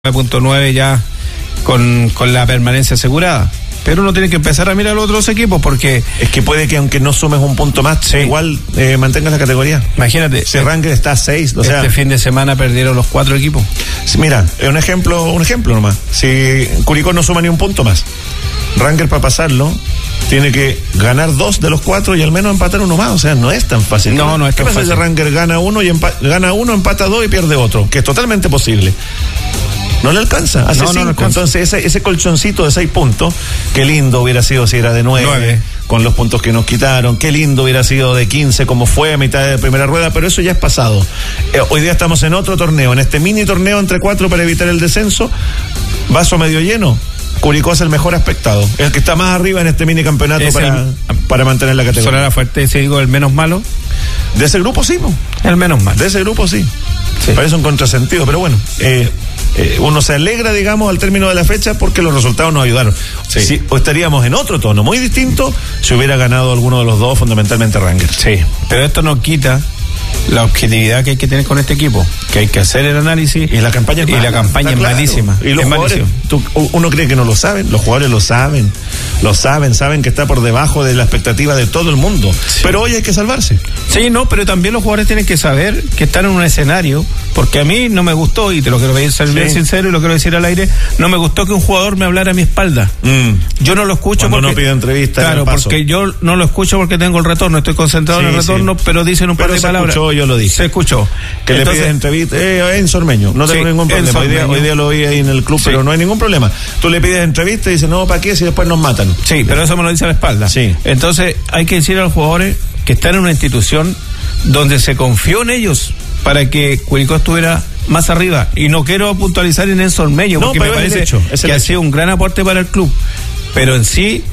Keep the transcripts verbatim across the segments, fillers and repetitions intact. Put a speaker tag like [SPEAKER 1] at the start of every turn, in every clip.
[SPEAKER 1] nueve punto nueve ya con, con la permanencia asegurada. Pero uno tiene que empezar a mirar a los otros equipos porque...
[SPEAKER 2] Es que puede que aunque no sumes un punto más, sí, igual eh, mantengas la categoría.
[SPEAKER 1] Imagínate.
[SPEAKER 2] Si Ranger está a seis, o
[SPEAKER 1] este
[SPEAKER 2] sea...
[SPEAKER 1] fin de semana perdieron los cuatro equipos.
[SPEAKER 2] Mira, un ejemplo, un ejemplo nomás. Si Curicó no suma ni un punto más, Ranger para pasarlo tiene que ganar dos de los cuatro y al menos empatar uno más. O sea, no es tan fácil.
[SPEAKER 1] No, no es tan
[SPEAKER 2] fácil. ¿Qué pasa si Ranger gana uno y empa- gana uno, empata dos y pierde otro? Que es totalmente posible. No le alcanza, hace no, cinco, no alcanza. Entonces ese, ese colchoncito de seis puntos, qué lindo hubiera sido si era de nueve, nueve, con los puntos que nos quitaron, qué lindo hubiera sido de quince como fue a mitad de primera rueda, pero eso ya es pasado. Eh, hoy día estamos en otro torneo, en este mini torneo entre cuatro para evitar el descenso, vaso medio lleno. Curicó es el mejor aspectado, el que está más arriba en este mini campeonato para, el, para mantener la categoría.
[SPEAKER 1] ¿Sonará fuerte ese, digo, el menos malo?
[SPEAKER 2] De ese grupo sí, ¿no?
[SPEAKER 1] El menos malo.
[SPEAKER 2] De ese grupo sí. Sí. Parece un contrasentido, pero bueno, eh, eh, uno se alegra, digamos, al término de la fecha porque los resultados nos ayudaron. Sí. Si, o estaríamos en otro tono muy distinto si hubiera ganado alguno de los dos, fundamentalmente Ranger.
[SPEAKER 1] Sí, pero esto no quita la objetividad que hay que tener con este equipo, que hay que hacer el análisis
[SPEAKER 2] y la campaña es
[SPEAKER 1] y
[SPEAKER 2] mala,
[SPEAKER 1] la campaña es
[SPEAKER 2] claro.
[SPEAKER 1] malísima.
[SPEAKER 2] Y los
[SPEAKER 1] es
[SPEAKER 2] jugadores, tú, uno cree que no lo saben, los jugadores lo saben, lo saben, saben que está por debajo de la expectativa de todo el mundo. Sí. Pero hoy hay que salvarse.
[SPEAKER 1] Sí, no, pero también los jugadores tienen que saber que están en un escenario, porque a mí no me gustó, y te lo quiero ser bien sí. sincero y lo quiero decir al aire, no me gustó que un jugador me hablara a mi espalda. Mm. Yo no lo escucho
[SPEAKER 2] Cuando
[SPEAKER 1] porque...
[SPEAKER 2] no pide entrevista.
[SPEAKER 1] Claro, porque yo no lo escucho porque tengo el retorno, estoy concentrado sí, en el retorno, sí. pero dicen un
[SPEAKER 2] pero
[SPEAKER 1] par de
[SPEAKER 2] se
[SPEAKER 1] palabras.
[SPEAKER 2] Escuchó, yo lo dije.
[SPEAKER 1] Se escuchó.
[SPEAKER 2] Que Entonces, le pides entrevista, eh, en Sormeño, no tengo sí, ningún problema. Hoy día, hoy día lo vi ahí en el club, sí. pero no hay ningún problema. Tú le pides entrevista y dices, no, ¿para qué? Si después nos matan.
[SPEAKER 1] Sí, pero eso me lo dice a la espalda.
[SPEAKER 2] Sí.
[SPEAKER 1] Entonces, hay que decir a los jugadores que están en una institución donde se confió en ellos para que Curicó estuviera más arriba. Y no quiero puntualizar en Enzo Ormeño, porque no, me parece hecho, que hecho. ha sido un gran aporte para el club. Pero en sí,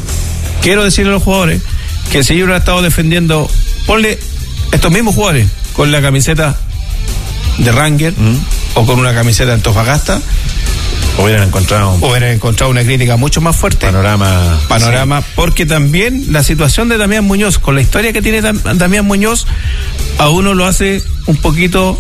[SPEAKER 1] quiero decirle a los jugadores que si ellos hubieran estado defendiendo, ponle estos mismos jugadores con la camiseta de Ranger mm. o con una camiseta de Antofagasta,
[SPEAKER 2] hubieran encontrado
[SPEAKER 1] hubieran encontrado una crítica mucho más fuerte.
[SPEAKER 2] Panorama.
[SPEAKER 1] Panorama, sí. Porque también la situación de Damián Muñoz, con la historia que tiene Dam- Damián Muñoz, a uno lo hace un poquito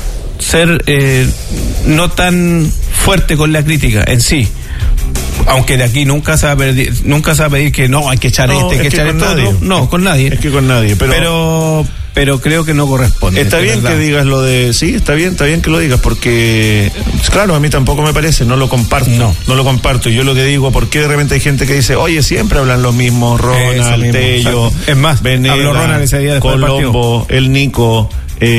[SPEAKER 1] ser eh, no tan fuerte con la crítica en sí. Aunque de aquí nunca se va a pedir, nunca se va a pedir que no, hay que echar
[SPEAKER 2] no,
[SPEAKER 1] este, hay que, que echar esto.
[SPEAKER 2] Nadie.
[SPEAKER 1] No, con nadie.
[SPEAKER 2] Es que con nadie, pero...
[SPEAKER 1] pero pero creo que no corresponde.
[SPEAKER 2] Está bien verdad. que digas lo de... Sí, está bien, está bien que lo digas, porque... Claro, a mí tampoco me parece, no lo comparto. No. No lo comparto. Yo lo que digo, porque de repente hay gente que dice, oye, siempre hablan los mismos, Ronald, Tello,
[SPEAKER 1] es más,
[SPEAKER 2] Venera,
[SPEAKER 1] habló Ronald ese día después
[SPEAKER 2] Colombo, el Nico...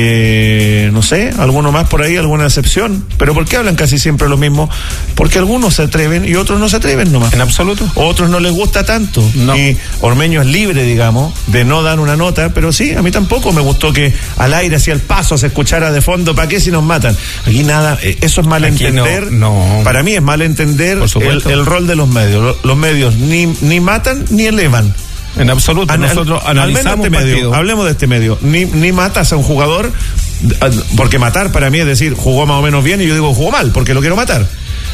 [SPEAKER 2] Eh, no sé, alguno más por ahí, alguna excepción, pero ¿por qué hablan casi siempre lo mismo? Porque algunos se atreven y otros no se atreven nomás.
[SPEAKER 1] En absoluto.
[SPEAKER 2] Otros no les gusta tanto.
[SPEAKER 1] No.
[SPEAKER 2] Y Ormeño es libre, digamos, de no dar una nota, pero sí, a mí tampoco me gustó que al aire, hacia el paso, se escuchara de fondo, ¿para qué si nos matan? Aquí nada, eso es malentender.
[SPEAKER 1] No, no.
[SPEAKER 2] Para mí es malentender el, el rol de los medios. Los medios ni, ni matan ni elevan.
[SPEAKER 1] En absoluto, An- nosotros analizamos
[SPEAKER 2] este medio, hablemos de este medio, ni, ni matas a un jugador, porque matar para mí es decir, jugó más o menos bien y yo digo jugó mal, porque lo quiero matar.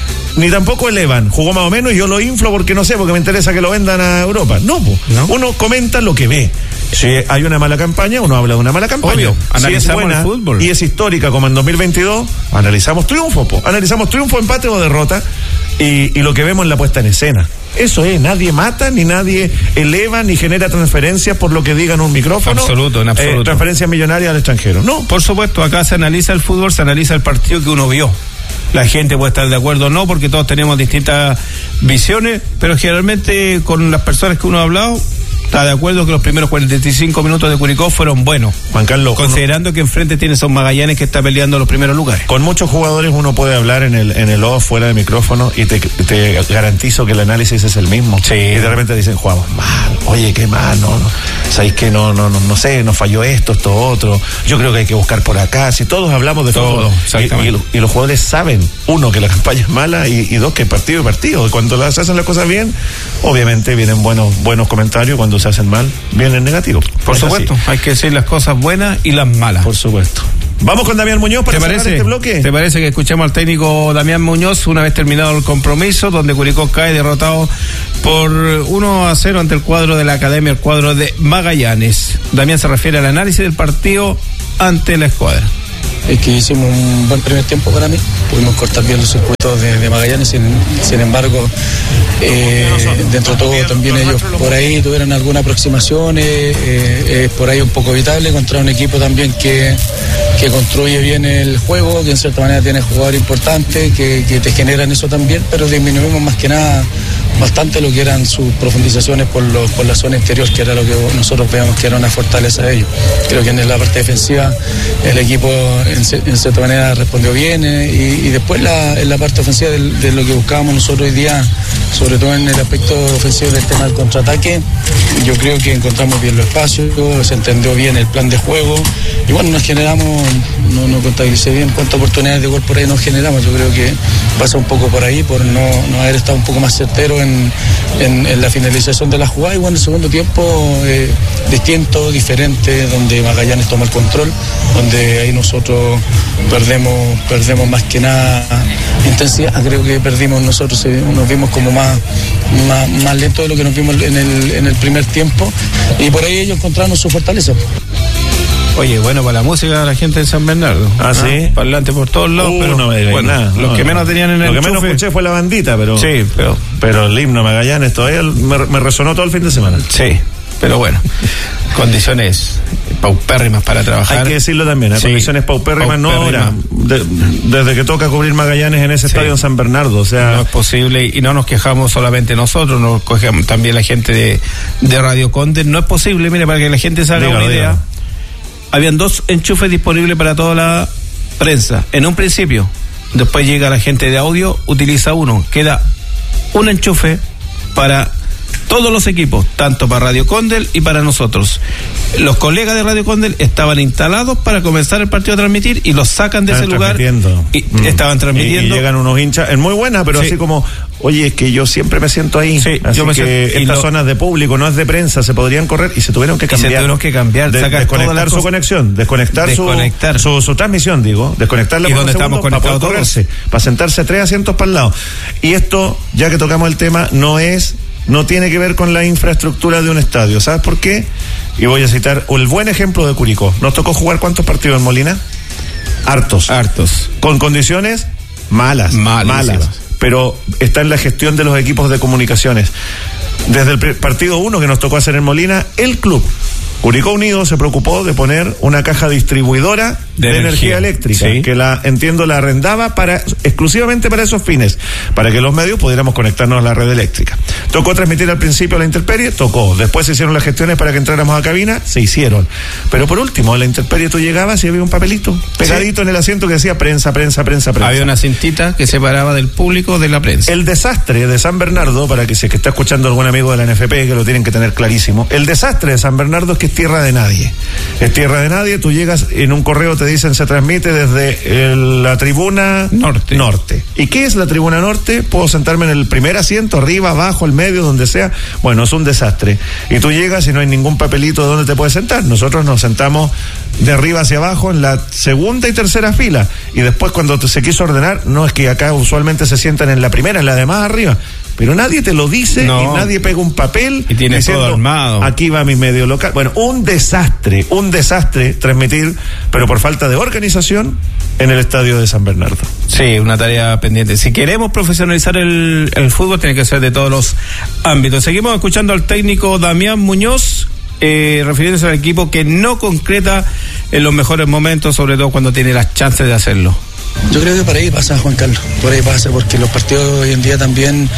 [SPEAKER 2] Ni tampoco elevan, jugó más o menos y yo lo inflo porque no sé, porque me interesa que lo vendan a Europa. No, ¿No? uno comenta lo que ve. Si hay una mala campaña, uno habla de una mala campaña.
[SPEAKER 1] Obvio, analizamos
[SPEAKER 2] si es buena
[SPEAKER 1] el fútbol
[SPEAKER 2] y es histórica como en dos mil veintidós, analizamos triunfo, po. analizamos triunfo, empate o derrota y, y lo que vemos en la puesta en escena. Eso es, nadie mata, ni nadie eleva, ni genera transferencias por lo que digan un micrófono.
[SPEAKER 1] Absoluto, en absoluto.
[SPEAKER 2] Eh, transferencias millonarias al extranjero. No.
[SPEAKER 1] Por supuesto, acá se analiza el fútbol, se analiza el partido que uno vio. La gente puede estar de acuerdo o no, porque todos tenemos distintas visiones, pero generalmente con las personas que uno ha hablado, está de acuerdo que los primeros cuarenta y cinco minutos de Curicó fueron buenos.
[SPEAKER 2] Juan Carlos,
[SPEAKER 1] considerando uno, que enfrente tiene Son Magallanes que está peleando los primeros lugares.
[SPEAKER 2] Con muchos jugadores uno puede hablar en el en el off, fuera de micrófono, y te, te garantizo que el análisis es el mismo.
[SPEAKER 1] Sí.
[SPEAKER 2] Y de repente dicen, jugamos mal, oye, qué mal, no, no, sabéis que no, no, no, no sé, nos falló esto, esto, otro. Yo creo que hay que buscar por acá. Si todos hablamos de todo, y, y, y los jugadores saben, uno, que la campaña es mala, y, y dos, que partido y partido. Cuando las hacen las cosas bien, obviamente vienen buenos, buenos comentarios. Cuando se hacen mal, vienen negativos.
[SPEAKER 1] Por es supuesto, así. Hay que decir las cosas buenas y las malas.
[SPEAKER 2] Por supuesto. Vamos con Damián Muñoz para cerrar este bloque.
[SPEAKER 1] ¿Te parece que escuchemos al técnico Damián Muñoz una vez terminado el compromiso, donde Curicó cae derrotado por uno a cero ante el cuadro de la Academia, el cuadro de Magallanes? Damián se refiere al análisis del partido ante la escuadra.
[SPEAKER 3] es que hicimos un buen primer tiempo para mí, pudimos cortar bien los circuitos de, de Magallanes, sin, sin embargo, eh, dentro de todo también ellos por ahí tuvieron algunas aproximaciones, eh, eh, por ahí un poco evitable contra un equipo también que, que construye bien el juego, que en cierta manera tiene jugadores importantes, que, que te generan eso también, pero disminuimos más que nada bastante lo que eran sus profundizaciones por, los, por la zona interior, que era lo que nosotros veíamos que era una fortaleza de ellos. Creo que en la parte defensiva el equipo en, en cierta manera respondió bien, eh, y, y después la, en la parte ofensiva de, de lo que buscábamos nosotros hoy día, sobre todo en el aspecto ofensivo del tema del contraataque, yo creo que encontramos bien los espacios, se entendió bien el plan de juego y bueno, nos generamos, no, no contabilicé bien cuántas oportunidades de gol por ahí nos generamos. Yo creo que pasa un poco por ahí, por no, no haber estado un poco más certero en, en, en la finalización de la jugada. Y bueno, el segundo tiempo eh, distinto, diferente, donde Magallanes toma el control, donde ahí nosotros perdemos, perdemos más que nada intensidad. Creo que perdimos nosotros, eh, nos vimos como más, más, más lento de lo que nos vimos en el, en el primer tiempo, y por ahí ellos encontraron su fortaleza.
[SPEAKER 1] Oye, bueno, para la música la gente de San Bernardo.
[SPEAKER 2] Ah, ¿sí?
[SPEAKER 1] Parlante por todos lados,
[SPEAKER 2] uh,
[SPEAKER 1] pero
[SPEAKER 2] no me
[SPEAKER 1] bueno,
[SPEAKER 2] nada.
[SPEAKER 1] Los
[SPEAKER 2] no,
[SPEAKER 1] que menos tenían en el
[SPEAKER 2] Lo que
[SPEAKER 1] enchufe.
[SPEAKER 2] menos escuché fue la bandita, pero...
[SPEAKER 1] Sí, pero...
[SPEAKER 2] Pero el himno Magallanes todavía me, me resonó todo el fin de semana.
[SPEAKER 1] Sí, pero bueno, condiciones paupérrimas para trabajar.
[SPEAKER 2] Hay que decirlo también, ¿eh? Sí, condiciones paupérrimas, paupérrimas. No ahora, de, desde que toca cubrir Magallanes en ese sí. estadio en San Bernardo, o sea...
[SPEAKER 1] No es posible, y no nos quejamos solamente nosotros, nos quejamos también la gente de, de Radio Conde. No es posible, mire, para que la gente se haga dígalo, una idea... Dígalo. Habían dos enchufes disponibles para toda la prensa en un principio. Después llega la gente de audio, utiliza uno. Queda un enchufe para todos los equipos, tanto para Radio Condel y para nosotros. Los colegas de Radio Condel estaban instalados para comenzar el partido a transmitir y los sacan de estaban ese lugar y mm. estaban transmitiendo.
[SPEAKER 2] Y, y llegan unos hinchas, es muy buena, pero sí. así como, oye, es que yo siempre me siento ahí, sí, así yo me que siento, estas lo, zonas de público, no es de prensa, se podrían correr y se tuvieron que cambiar.
[SPEAKER 1] Y se tuvieron que cambiar,
[SPEAKER 2] de, desconectar su conexión, desconectar, desconectar. Su, su, su transmisión, digo, desconectarla por
[SPEAKER 1] un segundo para poder correrse,
[SPEAKER 2] para sentarse tres asientos para el lado. Y esto, ya que tocamos el tema, no es... no tiene que ver con la infraestructura de un estadio. ¿Sabes por qué? Y voy a citar el buen ejemplo de Curicó. ¿Nos tocó jugar cuántos partidos en Molina? Hartos.
[SPEAKER 1] Hartos.
[SPEAKER 2] Con condiciones malas. Malísimas. Malas. Pero está en la gestión de los equipos de comunicaciones. Desde el partido uno que nos tocó hacer en Molina, el club Curicó Unido se preocupó de poner una caja distribuidora de, de energía, energía eléctrica, ¿sí? Que la, entiendo, la arrendaba para exclusivamente para esos fines, para que los medios pudiéramos conectarnos a la red eléctrica. Tocó transmitir al principio a la intemperie, tocó. Después se hicieron las gestiones para que entráramos a cabina, se hicieron. Pero por último, a la intemperie tú llegabas y había un papelito pegadito, ¿sí?, en el asiento que decía prensa, prensa, prensa, prensa.
[SPEAKER 1] Había una cintita que separaba del público de la prensa.
[SPEAKER 2] El desastre de San Bernardo, para que si es que está escuchando algún amigo de la N F P, que lo tienen que tener clarísimo, el desastre de San Bernardo es que es tierra de nadie. Es tierra de nadie, tú llegas, en un correo te dicen se transmite desde el, la tribuna norte. norte. ¿Y qué es la tribuna norte? Puedo sentarme en el primer asiento, arriba, abajo, el medio, donde sea. Bueno, es un desastre. Y tú llegas y no hay ningún papelito de donde te puedes sentar. Nosotros nos sentamos de arriba hacia abajo en la segunda y tercera fila. Y después cuando se quiso ordenar, no, es que acá usualmente se sientan en la primera, en la de más arriba. Pero nadie te lo dice, no. Y nadie pega un papel
[SPEAKER 1] y tiene diciendo, todo armado.
[SPEAKER 2] Aquí va mi medio local. Bueno, un desastre, un desastre transmitir, pero por falta de organización en el estadio de San Bernardo.
[SPEAKER 1] Sí, una tarea pendiente. Si queremos profesionalizar el, el fútbol, tiene que ser de todos los ámbitos. Seguimos escuchando al técnico Damián Muñoz, eh, refiriéndose al equipo que no concreta en los mejores momentos, sobre todo cuando tiene las chances de hacerlo.
[SPEAKER 3] Yo creo que por ahí pasa, Juan Carlos, por ahí pasa, porque los partidos hoy en día también,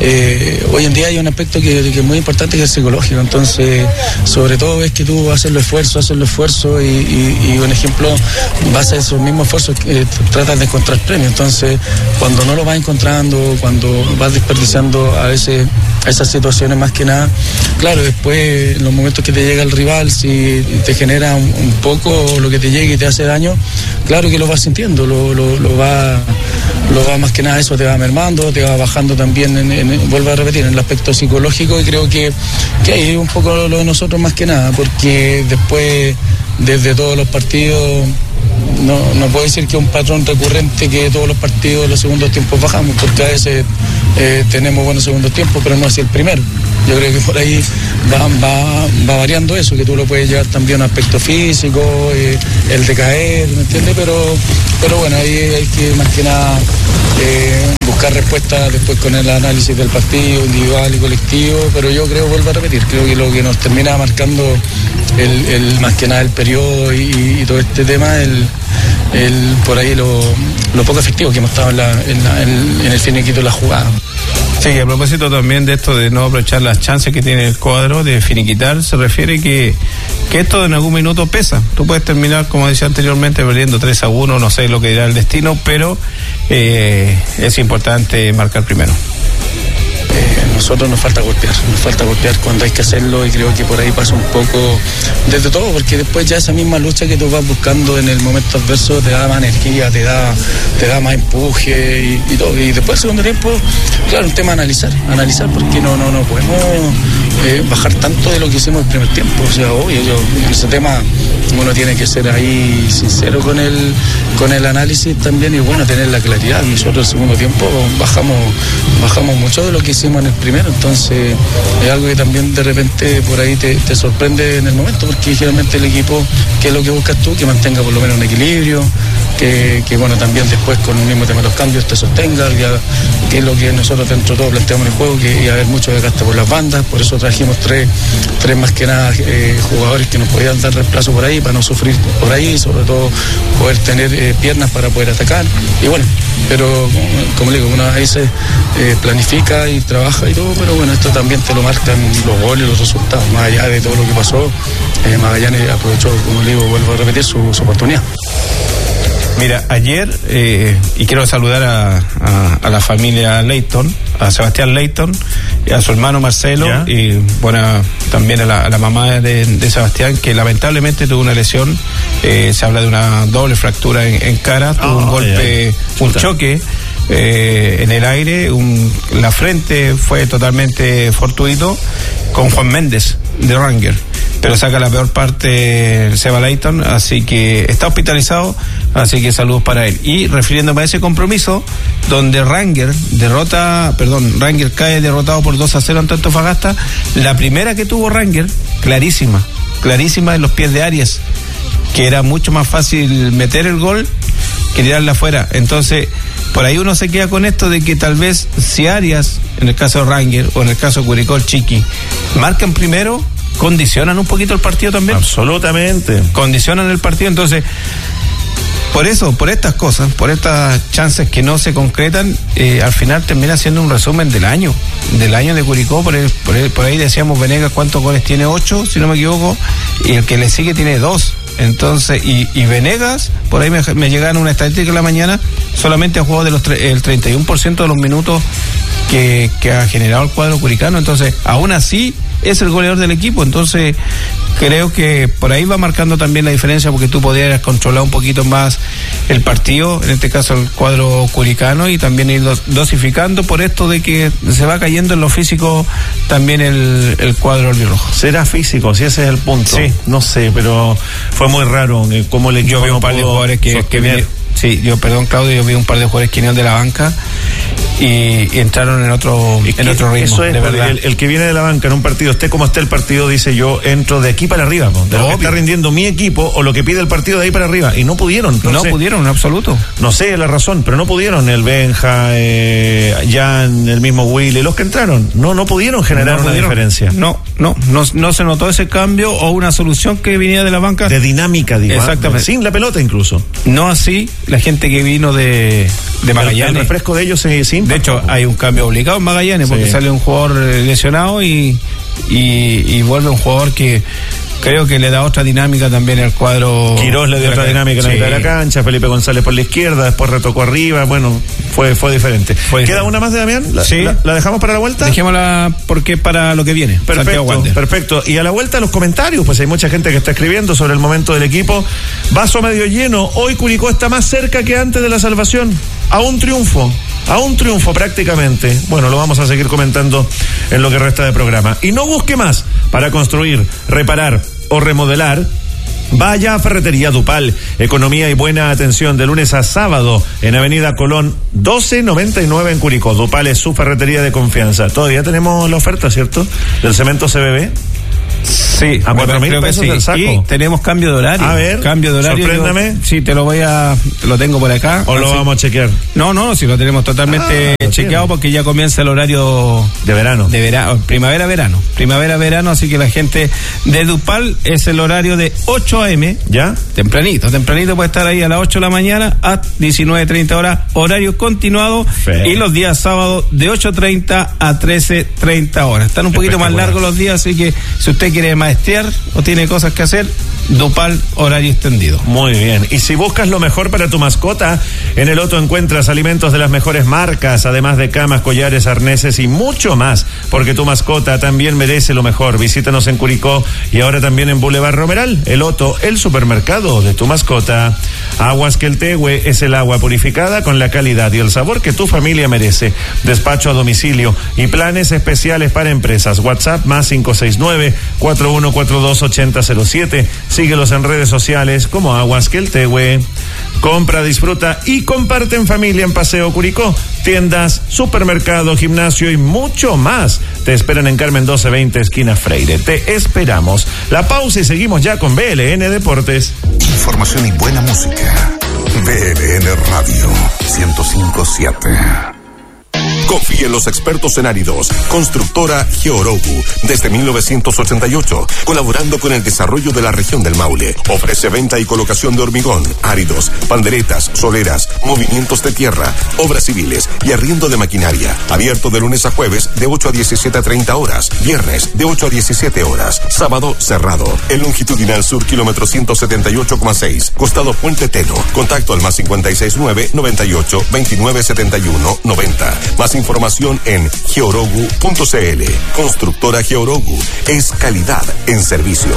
[SPEAKER 3] eh, hoy en día hay un aspecto que, que es muy importante, que es psicológico. Entonces, sobre todo es que tú haces los esfuerzos, haces los esfuerzos y, y, y un ejemplo, vas a esos mismos esfuerzos, eh, tratas de encontrar premios. Entonces, cuando no lo vas encontrando, cuando vas desperdiciando a veces esas situaciones más que nada, claro, después en los momentos que te llega el rival, si te genera un, un poco lo que te llega y te hace daño, claro que lo vas sintiendo, lo, lo Lo va, lo va más que nada, eso te va mermando, te va bajando también, en, en, vuelvo a repetir, en el aspecto psicológico, y creo que, que hay un poco lo de nosotros más que nada, porque después, desde todos los partidos, no, no puedo decir que es un patrón recurrente que todos los partidos de los segundos tiempos bajamos, porque a veces eh, tenemos buenos segundos tiempos, pero no así el primero. Yo creo que por ahí va, va, va variando eso, que tú lo puedes llevar también a un aspecto físico, eh, el de caer, ¿me entiendes? Pero, pero bueno, ahí hay que más que nada eh, buscar respuestas después con el análisis del partido individual y colectivo, pero yo creo, vuelvo a repetir, creo que lo que nos termina marcando el, el más que nada el periodo y, y todo este tema, el, el por ahí lo, lo poco efectivo que hemos estado en, la, en, la, en, en el finiquito de la jugada.
[SPEAKER 1] Sí, a propósito también de esto de no aprovechar las chances que tiene el cuadro de finiquitar, se refiere que, que esto en algún minuto pesa. Tú puedes terminar, como decía anteriormente, perdiendo tres a uno, no sé lo que dirá el destino, pero eh, es importante marcar primero.
[SPEAKER 3] Eh, nosotros nos falta golpear, nos falta golpear cuando hay que hacerlo, y creo que por ahí pasa un poco desde todo, porque después ya esa misma lucha que tú vas buscando en el momento adverso te da más energía, te da, te da más empuje y, y todo. Y después el segundo tiempo, claro, un tema a analizar, analizar porque no, no, no podemos eh, bajar tanto de lo que hicimos el primer tiempo. O sea, obvio, yo, en ese tema uno tiene que ser ahí sincero con el, con el análisis también y bueno, tener la claridad. Nosotros el segundo tiempo bajamos, bajamos mucho de lo que hicimos en el primero, entonces es algo que también de repente por ahí te, te sorprende en el momento, porque generalmente el equipo, ¿qué es lo que buscas tú? Que mantenga por lo menos un equilibrio, que, que bueno, también después con el mismo tema de los cambios te sostenga, ya, que es lo que nosotros dentro de todo planteamos en el juego, que iba a haber mucho desgaste por las bandas, por eso trajimos tres, tres más que nada eh, jugadores que nos podían dar reemplazo por ahí, para no sufrir por ahí, sobre todo poder tener eh, piernas para poder atacar, y bueno, pero como le digo, una vez se eh, planifica y trabaja y todo, pero bueno, esto también te lo marcan los goles y los resultados, más allá de todo lo que pasó, eh, Magallanes aprovechó, como le digo, vuelvo a repetir, su, su oportunidad.
[SPEAKER 1] Mira, ayer, eh, y quiero saludar a, a, a la familia Leighton, a Sebastián Leighton, y a su hermano Marcelo, ¿ya? Y bueno, también a la, a la mamá de, de Sebastián, que lamentablemente tuvo una lesión, eh, se habla de una doble fractura en, en cara, tuvo oh, un golpe, un choque eh, en el aire, un, la frente fue totalmente fortuito con Juan Méndez de Ranger, pero saca la peor parte Seba Leighton, así que está hospitalizado, así que saludos para él. Y refiriéndome a ese compromiso, donde Ranger derrota, perdón, Ranger cae derrotado por dos a cero ante Antofagasta, la primera que tuvo Ranger, clarísima, clarísima en los pies de Arias, que era mucho más fácil meter el gol que tirarla afuera. Entonces, por ahí uno se queda con esto de que tal vez si Arias, en el caso de Ranger, o en el caso de Curicó, el Chiqui, marcan primero, condicionan un poquito el partido también.
[SPEAKER 2] Absolutamente.
[SPEAKER 1] Condicionan el partido, entonces, por eso, por estas cosas, por estas chances que no se concretan, eh, al final termina siendo un resumen del año, del año de Curicó. Por, el, por, el, por ahí decíamos Venegas cuántos goles tiene, ocho, si no me equivoco, y el que le sigue tiene dos. Entonces, y, y Venegas, por ahí me, me llegaron una estadística en la mañana, solamente ha jugado de los tre- el treinta y uno por ciento de los minutos que, que ha generado el cuadro curicano. Entonces, aún así, es el goleador del equipo. Entonces, creo que por ahí va marcando también la diferencia, porque tú podrías controlar un poquito más el partido, en este caso el cuadro curicano, y también ir dosificando por esto de que se va cayendo en lo físico también el, el cuadro albirrojo.
[SPEAKER 2] ¿Será físico? Si ese es el punto.
[SPEAKER 1] Sí.
[SPEAKER 2] No sé, pero fue muy raro eh, cómo el equipo.
[SPEAKER 1] Yo vi un par de jugadores que, que vi, sí, yo, perdón Claudio, yo vi un par de jugadores que vinieron de la banca y, y entraron en otro en que, otro ritmo. Eso es,
[SPEAKER 2] de verdad. El, el que viene de la banca en un partido, esté como esté el partido, dice yo entro de aquí para arriba, ¿no? De lo que está rindiendo mi equipo o lo que pide el partido de ahí para arriba, y no pudieron. Entonces,
[SPEAKER 1] no pudieron, en absoluto.
[SPEAKER 2] No sé la razón, pero no pudieron. El Benja, eh, Jan, el mismo Willy, los que entraron, no no pudieron generar no una pudieron. diferencia.
[SPEAKER 1] No, no, no, no se notó ese cambio o una solución que venía de la banca.
[SPEAKER 2] De dinámica, digo.
[SPEAKER 1] Exactamente.
[SPEAKER 2] Sin la pelota incluso.
[SPEAKER 1] No así la gente que vino de, de Magallanes.
[SPEAKER 2] El, el refresco de ellos es sin.
[SPEAKER 1] De hecho, hay un cambio obligado en Magallanes, porque sí, sale un jugador lesionado y, y, y vuelve un jugador que creo que le da otra dinámica también al cuadro.
[SPEAKER 2] Quirós le dio otra dinámica en la mitad de la cancha, Felipe González por la izquierda, después retocó arriba, bueno, fue fue diferente. Fue ¿Queda diferente. Una más de Damián? ¿La,
[SPEAKER 1] sí.
[SPEAKER 2] la, ¿La dejamos para la vuelta?
[SPEAKER 1] Dejémosla porque para lo que viene.
[SPEAKER 2] Perfecto, perfecto. Y a la vuelta los comentarios, pues hay mucha gente que está escribiendo sobre el momento del equipo. Vaso medio lleno, hoy Curicó está más cerca que antes de la salvación, a un triunfo. A un triunfo prácticamente. Bueno, lo vamos a seguir comentando en lo que resta de programa. Y no busque más para construir, reparar o remodelar. Vaya a Ferretería Dupal, economía y buena atención de lunes a sábado en Avenida Colón doce noventa y nueve en Curicó. Dupal es su ferretería de confianza. Todavía tenemos la oferta, ¿cierto? Del cemento C B B.
[SPEAKER 1] Sí,
[SPEAKER 2] a cuatro mil pesos
[SPEAKER 1] sí.
[SPEAKER 2] del saco.
[SPEAKER 1] Y tenemos cambio de horario.
[SPEAKER 2] A ver,
[SPEAKER 1] cambio de horario.
[SPEAKER 2] Sorpréndame.
[SPEAKER 1] Yo, sí, te lo voy a, lo tengo por acá.
[SPEAKER 2] ¿O lo vamos a chequear?
[SPEAKER 1] No, no, sí lo tenemos totalmente ah, chequeado porque ya comienza el horario
[SPEAKER 2] de verano.
[SPEAKER 1] De verano, primavera-verano. Primavera-verano, así que la gente de Dupal es el horario de ocho a eme.
[SPEAKER 2] ¿Ya?
[SPEAKER 1] Tempranito, tempranito puede estar ahí a las ocho de la mañana a diecinueve treinta horas, horario continuado. Fe. Y los días sábados de ocho treinta a trece treinta horas. Están un poquito más largos los días, así que si usted quiere maestrear o tiene cosas que hacer, Dupal, horario extendido.
[SPEAKER 2] Muy bien. Y si buscas lo mejor para tu mascota, en el Otto encuentras alimentos de las mejores marcas, además de camas, collares, arneses y mucho más, porque tu mascota también merece lo mejor. Visítanos en Curicó y ahora también en Boulevard Romeral. El Otto, el supermercado de tu mascota. Aguas Queltehue es el agua purificada con la calidad y el sabor que tu familia merece. Despacho a domicilio y planes especiales para empresas. WhatsApp más cinco seis nueve, cuatro uno cuatro dos, ocho cero cero siete. Síguelos en redes sociales como Aguas Queltehue. Compra, disfruta y comparte en familia en Paseo Curicó. Tiendas, supermercado, gimnasio y mucho más. Te esperan en Carmen doce veinte, esquina Freire. Te esperamos. La pausa y seguimos ya con B L N Deportes.
[SPEAKER 4] Información y buena música. B L N Radio ciento cinco punto siete. Confía en los expertos en áridos. Constructora Georogu, desde mil novecientos ochenta y ocho, colaborando con el desarrollo de la región del Maule. Ofrece venta y colocación de hormigón, áridos, panderetas, soleras, movimientos de tierra, obras civiles y arriendo de maquinaria. Abierto de lunes a jueves de ocho a diecisiete a treinta horas. Viernes de ocho a diecisiete horas. Sábado cerrado. El longitudinal sur, kilómetro ciento setenta y ocho coma seis. Costado Puente Teno. Contacto al más cincuenta y seis nueve, noventa y ocho, veintinueve setenta y uno, noventa. Más información en georogu punto c l. Constructora Georogu es calidad en servicios.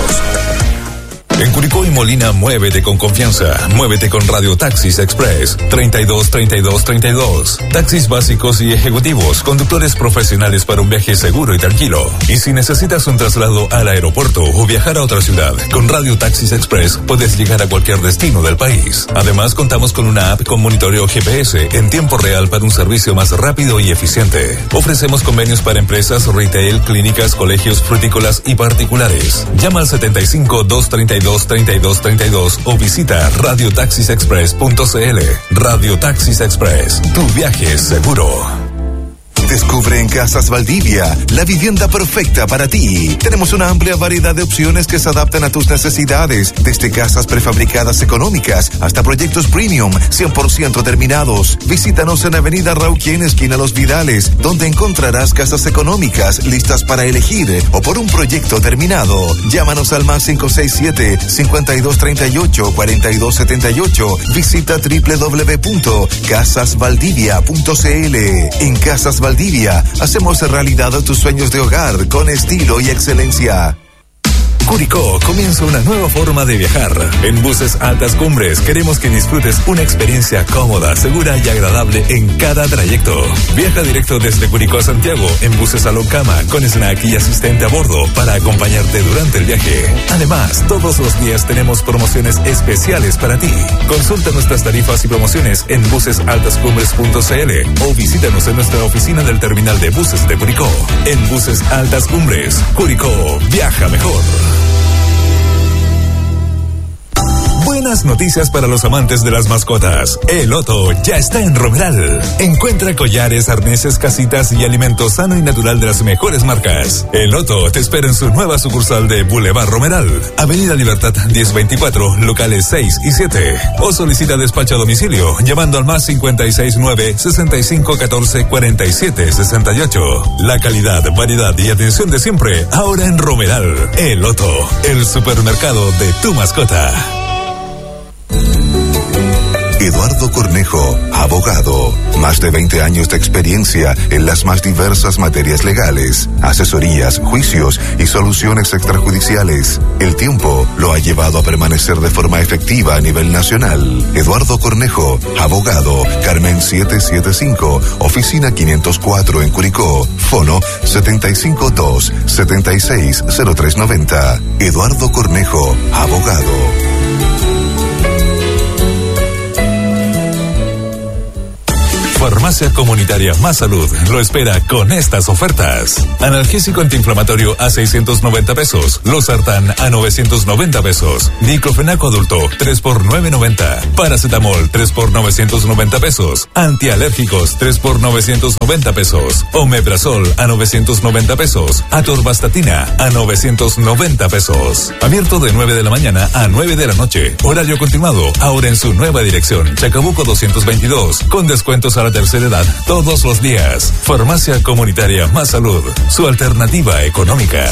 [SPEAKER 5] En Curicó y Molina, muévete con confianza. Muévete con Radio Taxis Express. treinta y dos, treinta y dos, treinta y dos. Taxis básicos y ejecutivos. Conductores profesionales para un viaje seguro y tranquilo. Y si necesitas un traslado al aeropuerto o viajar a otra ciudad, con Radio Taxis Express puedes llegar a cualquier destino del país. Además, contamos con una app con monitoreo G P S en tiempo real para un servicio más rápido y eficiente. Ofrecemos convenios para empresas, retail, clínicas, colegios, frutícolas y particulares. Llama al setenta y cinco, doscientos treinta y dos, treinta y dos treinta y dos o visita radio taxis express punto c l. Radio Taxis Express, tu viaje es seguro.
[SPEAKER 4] Descubre en Casas Valdivia la vivienda perfecta para ti. Tenemos una amplia variedad de opciones que se adaptan a tus necesidades, desde casas prefabricadas económicas hasta proyectos premium cien por ciento terminados. Visítanos en Avenida Rauquien, esquina Los Vidales, donde encontrarás casas económicas listas para elegir o por un proyecto terminado. Llámanos al más cinco seis siete, cincuenta y dos treinta y ocho, cuarenta y dos setenta y ocho. Visita doble u doble u doble u punto casas valdivia punto c l. En Casas Valdivia hacemos realidad tus sueños de hogar con estilo y excelencia.
[SPEAKER 5] Curicó comienza una nueva forma de viajar. En Buses Altas Cumbres queremos que disfrutes una experiencia cómoda, segura y agradable en cada trayecto. Viaja directo desde Curicó a Santiago en buses Salón Cama con snack y asistente a bordo para acompañarte durante el viaje. Además, todos los días tenemos promociones especiales para ti. Consulta nuestras tarifas y promociones en buses altas cumbres punto c l o visítanos en nuestra oficina del terminal de buses de Curicó. En Buses Altas Cumbres, Curicó, viaja mejor. Buenas noticias para los amantes de las mascotas. El Otto ya está en Romeral. Encuentra collares, arneses, casitas y alimento sano y natural de las mejores marcas. El Otto te espera en su nueva sucursal de Boulevard Romeral, Avenida Libertad diez veinticuatro, locales seis y siete. O solicita despacho a domicilio llamando al más cincuenta y seis nueve, sesenta y cinco catorce, cuarenta y siete sesenta y ocho. La calidad, variedad y atención de siempre ahora en Romeral. El Otto, el supermercado de tu mascota.
[SPEAKER 4] Eduardo Cornejo, abogado. Más de veinte años de experiencia en las más diversas materias legales, asesorías, juicios y soluciones extrajudiciales. El tiempo lo ha llevado a permanecer de forma efectiva a nivel nacional. Eduardo Cornejo, abogado. Carmen setecientos setenta y cinco, oficina quinientos cuatro en Curicó. Fono setenta y cinco dos, setenta y seis, cero tres noventa. Eduardo Cornejo, abogado.
[SPEAKER 5] Farmacia Comunitaria Más Salud lo espera con estas ofertas. Analgésico antiinflamatorio a seiscientos noventa pesos. Losartán a novecientos noventa pesos. Diclofenaco adulto tres por novecientos noventa. Paracetamol tres por novecientos noventa pesos. Antialérgicos tres por novecientos noventa pesos. Omeprazol a novecientos noventa pesos. Atorvastatina a novecientos noventa pesos. Abierto de nueve de la mañana a nueve de la noche. Horario continuado. Ahora en su nueva dirección. Chacabuco doscientos veintidós. Con descuentos a la tercera edad todos los días. Farmacia Comunitaria Más Salud, su alternativa económica.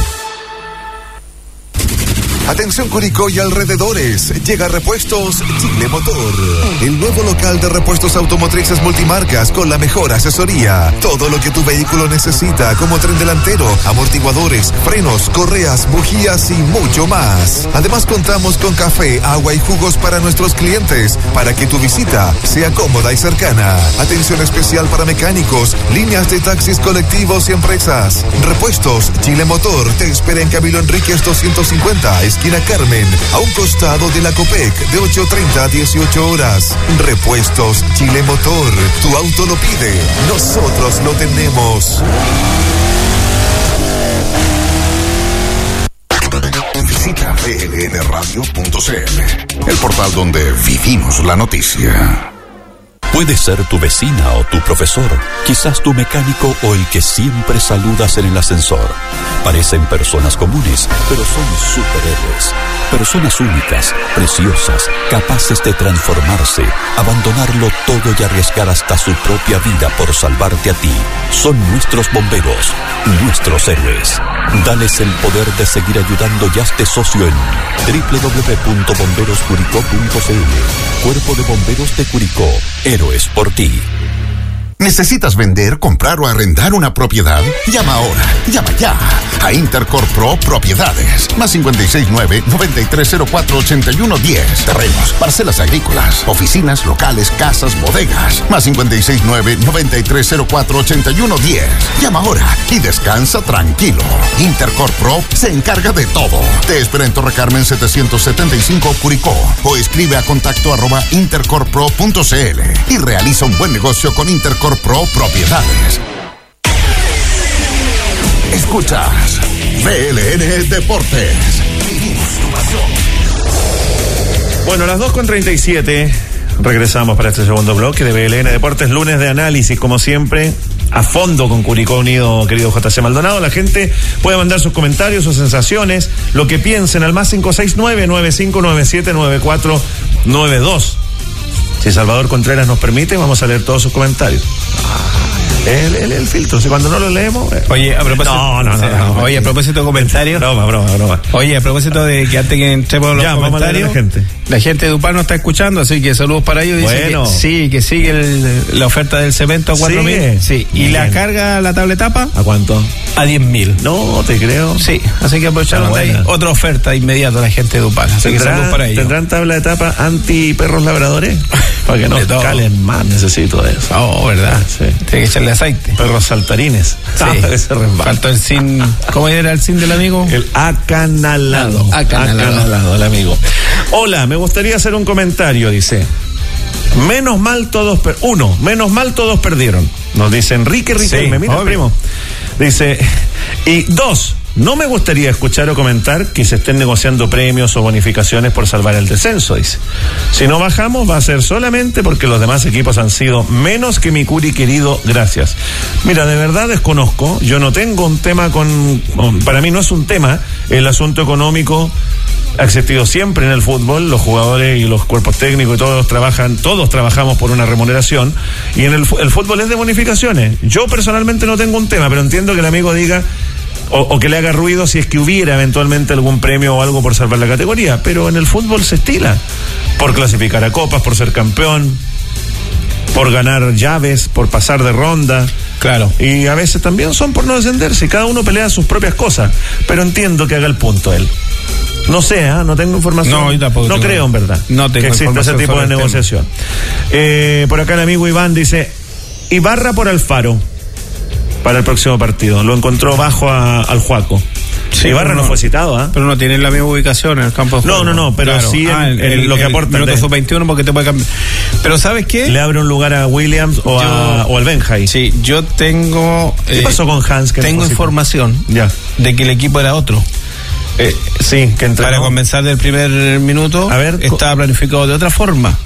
[SPEAKER 4] Atención Curicó y alrededores, llega Repuestos Chile Motor, el nuevo local de repuestos automotrices multimarcas con la mejor asesoría. Todo lo que tu vehículo necesita, como tren delantero, amortiguadores, frenos, correas, bujías y mucho más. Además contamos con café, agua y jugos para nuestros clientes, para que tu visita sea cómoda y cercana. Atención especial para mecánicos, líneas de taxis colectivos y empresas. Repuestos Chile Motor te espera en Camilo Enríquez doscientos cincuenta, esquina Carmen, a un costado de la Copec, de ocho treinta a dieciocho horas. Repuestos Chile Motor, tu auto lo pide, nosotros lo tenemos. Visita b l n radio punto c l, el portal donde vivimos la noticia.
[SPEAKER 6] Puede ser tu vecina o tu profesor, quizás tu mecánico o el que siempre saludas en el ascensor. Parecen personas comunes, pero son superhéroes. Personas únicas, preciosas, capaces de transformarse, abandonarlo todo y arriesgar hasta su propia vida por salvarte a ti. Son nuestros bomberos, nuestros héroes. Dales el poder de seguir ayudando y hazte socio en doble u doble u doble u punto bomberos curicó punto c l. Cuerpo de Bomberos de Curicó. Héroes por ti.
[SPEAKER 4] ¿Necesitas vender, comprar o arrendar una propiedad? Llama ahora, llama ya a Intercorp Pro Propiedades. Más cincuenta y seis nueve, noventa y tres cero cuatro, ochenta y uno diez. Terrenos, parcelas agrícolas, oficinas, locales, casas, bodegas. Más cincuenta y seis nueve, noventa y tres cero cuatro, ochenta y uno diez. Llama ahora y descansa tranquilo. Intercorp Pro se encarga de todo. Te espera en Torre Carmen setecientos setenta y cinco Curicó o escribe a contacto arroba intercorpro punto c l y realiza un buen negocio con Intercorp Pro Propiedades. Escuchas B L N Deportes.
[SPEAKER 2] Bueno, a las dos con treinta y siete regresamos para este segundo bloque de B L N Deportes, lunes de análisis, como siempre, a fondo con Curicó Unido, querido J C Maldonado. La gente puede mandar sus comentarios, sus sensaciones, lo que piensen al más cinco seis nueve, nueve cinco nueve siete, nueve cuatro nueve dos. Si Salvador Contreras nos permite, vamos a leer todos sus comentarios. El, el, el filtro, si cuando no lo leemos. Eh.
[SPEAKER 1] Oye, a propósito.
[SPEAKER 2] No, no, no. no, no
[SPEAKER 1] oye, a propósito de comentarios.
[SPEAKER 2] Broma, broma, broma.
[SPEAKER 1] Oye, a propósito de que antes que entremos los
[SPEAKER 2] ya,
[SPEAKER 1] comentarios.
[SPEAKER 2] La gente.
[SPEAKER 1] La gente de Upar nos está escuchando, así que saludos para ellos. Dice
[SPEAKER 2] bueno.
[SPEAKER 1] que sí, que sigue el, la oferta del cemento a cuatro mil. Sí. ¿Y bien. La carga, la tabletapa?
[SPEAKER 2] ¿A cuánto?
[SPEAKER 1] A diez mil.
[SPEAKER 2] No, te creo.
[SPEAKER 1] Sí, así que aprovechamos de ahí. Otra oferta inmediata a la gente de Upar. Así que saludos para ellos.
[SPEAKER 2] ¿Tendrán tabla de tapa anti perros labradores? Para que no calen más, necesito de eso.
[SPEAKER 1] Oh, ¿verdad? Sí. Tiene que echarle aceite.
[SPEAKER 2] Perros saltarines.
[SPEAKER 1] Sí. Faltó el sin. ¿Cómo era el sin del amigo?
[SPEAKER 2] El acanalado.
[SPEAKER 1] Acanalado.
[SPEAKER 2] Acanalado, el amigo. Hola, me gustaría hacer un comentario, dice. Menos mal todos. Per- Uno, menos mal todos perdieron. Nos dice Enrique Riquelme. Sí. Mira, oh, primo. Dice. Y dos. No me gustaría escuchar o comentar que se estén negociando premios o bonificaciones por salvar el descenso, dice. Si no bajamos va a ser solamente porque los demás equipos han sido menos que mi Curi querido, gracias. Mira, de verdad desconozco, yo no tengo un tema con, para mí no es un tema el asunto económico. Ha existido siempre en el fútbol, los jugadores y los cuerpos técnicos y todos trabajan, todos trabajamos por una remuneración, y en el, el fútbol es de bonificaciones. Yo personalmente no tengo un tema, pero entiendo que el amigo diga o, o que le haga ruido si es que hubiera eventualmente algún premio o algo por salvar la categoría, pero en el fútbol se estila por clasificar a copas, por ser campeón, por ganar llaves, por pasar de ronda.
[SPEAKER 1] Claro.
[SPEAKER 2] Y a veces también son por no descenderse. Cada uno pelea sus propias cosas. Pero entiendo que haga el punto él. No sé, ¿eh? No tengo información.
[SPEAKER 1] No, yo tampoco.
[SPEAKER 2] No
[SPEAKER 1] tengo,
[SPEAKER 2] creo, en verdad,
[SPEAKER 1] no tengo
[SPEAKER 2] que exista ese tipo de negociación. Eh, por acá el amigo Iván dice: Ibarra por Alfaro para el próximo partido. Lo encontró bajo a, al Juaco. Sí, Ibarra no, no fue citado, ¿ah? ¿eh?
[SPEAKER 1] Pero no tiene la misma ubicación en el campo de juego.
[SPEAKER 2] No, no, no, pero claro. sí ah, en, en el, lo que el, aporta.
[SPEAKER 1] El sub veintiuno porque te puede cambiar. Pero ¿sabes qué?
[SPEAKER 2] Le abre un lugar a Williams o, yo, a, o al Benjai.
[SPEAKER 1] Sí, yo tengo...
[SPEAKER 2] ¿Qué eh, pasó con Hans? Que
[SPEAKER 1] tengo información
[SPEAKER 2] ya.
[SPEAKER 1] de que el equipo era otro.
[SPEAKER 2] Eh, sí, que entrenó.
[SPEAKER 1] Para comenzar del primer minuto,
[SPEAKER 2] a ver,
[SPEAKER 1] estaba planificado de otra forma.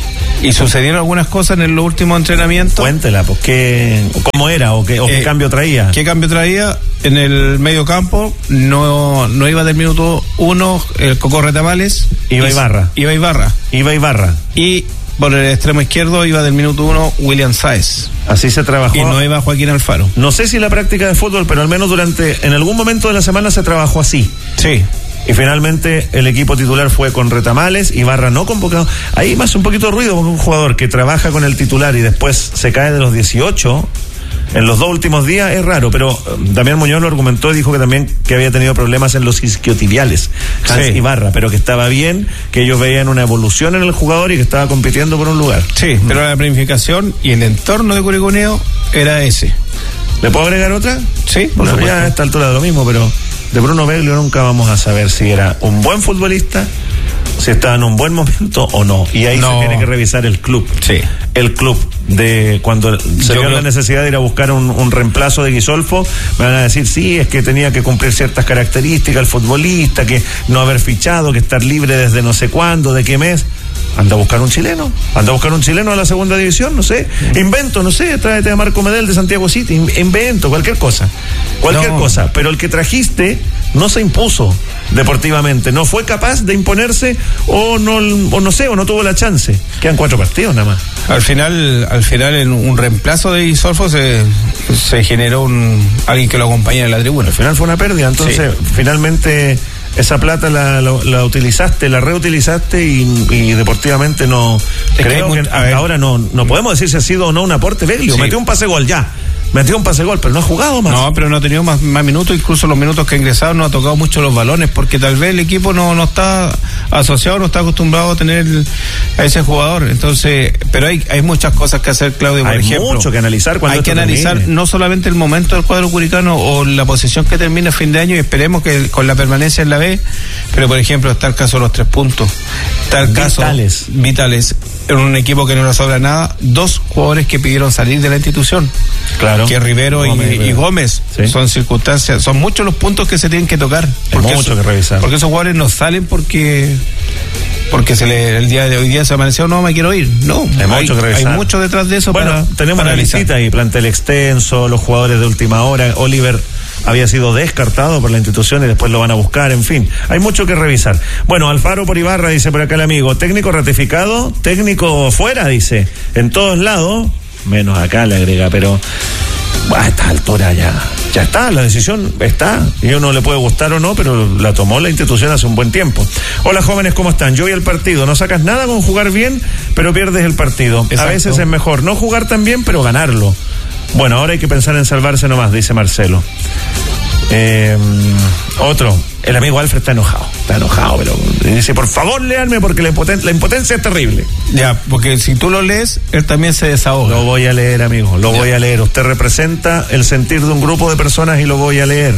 [SPEAKER 1] Y sucedieron algunas cosas en los últimos entrenamientos.
[SPEAKER 2] Cuéntela, pues, ¿qué, ¿cómo era o qué, o eh, qué cambio traía?
[SPEAKER 1] ¿Qué cambio traía? En el medio campo no, no iba del minuto uno el Coco Retamales.
[SPEAKER 2] Iba Ibarra.
[SPEAKER 1] Iba Ibarra.
[SPEAKER 2] Iba Ibarra.
[SPEAKER 1] Y por el extremo izquierdo iba del minuto uno William Sáez.
[SPEAKER 2] Así se trabajó.
[SPEAKER 1] Y no iba Joaquín Alfaro.
[SPEAKER 2] No sé si la práctica de fútbol, pero al menos durante, en algún momento de la semana se trabajó así.
[SPEAKER 1] Sí.
[SPEAKER 2] Y finalmente el equipo titular fue con Retamales, Ibarra no convocado. Ahí más un poquito de ruido porque un jugador que trabaja con el titular y después se cae de los dieciocho en los dos últimos días es raro, pero Damián Muñoz lo argumentó y dijo que también que había tenido problemas en los isquiotibiales, Hans sí. Ibarra, pero que estaba bien, que ellos veían una evolución en el jugador y que estaba compitiendo por un lugar.
[SPEAKER 1] Sí, mm. pero la planificación y el entorno de Curicó Unido era ese.
[SPEAKER 2] ¿Le puedo agregar otra?
[SPEAKER 1] Sí, por
[SPEAKER 2] no, ya a esta altura de lo mismo, pero de Bruno Beglio nunca vamos a saber si era un buen futbolista, si estaba en un buen momento o no. Y ahí no. se tiene que revisar el club.
[SPEAKER 1] Sí.
[SPEAKER 2] El club de cuando se vio la necesidad de ir a buscar un, un reemplazo de Guisolfo, me van a decir, sí, es que tenía que cumplir ciertas características el futbolista, que no haber fichado, que estar libre desde no sé cuándo, de qué mes. Anda a buscar un chileno, anda a buscar un chileno a la segunda división, no sé, invento, no sé, tráete a Marco Medel de Santiago City, invento, cualquier cosa, cualquier no. cosa, pero el que trajiste no se impuso deportivamente, no fue capaz de imponerse o no, o no sé, o no tuvo la chance. Quedan cuatro partidos nada más.
[SPEAKER 1] Al final, al final en un reemplazo de Isolfo se, se generó un alguien que lo acompañara en la tribuna.
[SPEAKER 2] Al final fue una pérdida, entonces sí. finalmente esa plata la, la, la utilizaste, la reutilizaste y, y deportivamente no es creo que, que hasta ver, ahora no, no podemos decir si ha sido o no un aporte. Beglio sí. metió un pase gol ya. Metió un pase gol, pero no ha jugado más.
[SPEAKER 1] No, pero no ha tenido más, más minutos, incluso los minutos que ha ingresado no ha tocado mucho los balones, porque tal vez el equipo no, no está asociado, no está acostumbrado a tener a ese jugador. Entonces, pero hay, hay muchas cosas que hacer, Claudio, por
[SPEAKER 2] hay
[SPEAKER 1] ejemplo.
[SPEAKER 2] Hay mucho que analizar cuando
[SPEAKER 1] Hay que analizar
[SPEAKER 2] termine.
[SPEAKER 1] No solamente el momento del cuadro curicano o la posición que termine a fin de año, y esperemos que con la permanencia en la B, pero por ejemplo está el caso de los tres puntos. Está el
[SPEAKER 2] vitales.
[SPEAKER 1] caso vitales en un equipo que no le sobra nada, dos jugadores que pidieron salir de la institución.
[SPEAKER 2] Claro.
[SPEAKER 1] Que Rivero Gómez, y, y Gómez. ¿Sí? Son circunstancias, son muchos los puntos que se tienen que tocar.
[SPEAKER 2] Hay mucho eso, que revisar.
[SPEAKER 1] Porque esos jugadores no salen porque porque se le, el día de hoy día se amaneció, no me quiero ir. No,
[SPEAKER 2] hay, hay mucho que revisar.
[SPEAKER 1] Hay mucho detrás de eso.
[SPEAKER 2] Bueno,
[SPEAKER 1] para,
[SPEAKER 2] tenemos
[SPEAKER 1] para
[SPEAKER 2] una visita y plantel extenso, los jugadores de última hora. Oliver había sido descartado por la institución y después lo van a buscar, en fin, hay mucho que revisar. Bueno, Alfaro por Ibarra, dice por acá el amigo, técnico ratificado, técnico fuera, dice, en todos lados, menos acá le agrega, pero bueno, a esta altura ya, ya está, la decisión está, y uno le puede gustar o no, pero la tomó la institución hace un buen tiempo. Hola jóvenes, ¿cómo están? Yo vi el partido, no sacas nada con jugar bien, pero pierdes el partido. Exacto. A veces es mejor no jugar tan bien, pero ganarlo. Bueno, ahora hay que pensar en salvarse nomás, dice Marcelo. Eh, otro, el amigo Alfred está enojado, está enojado, pero dice, por favor, léanme porque la, impoten- la impotencia es terrible.
[SPEAKER 1] Ya, porque si tú lo lees, él también se desahoga.
[SPEAKER 2] Lo voy a leer, amigo, lo ya. voy a leer. Usted representa el sentir de un grupo de personas y lo voy a leer.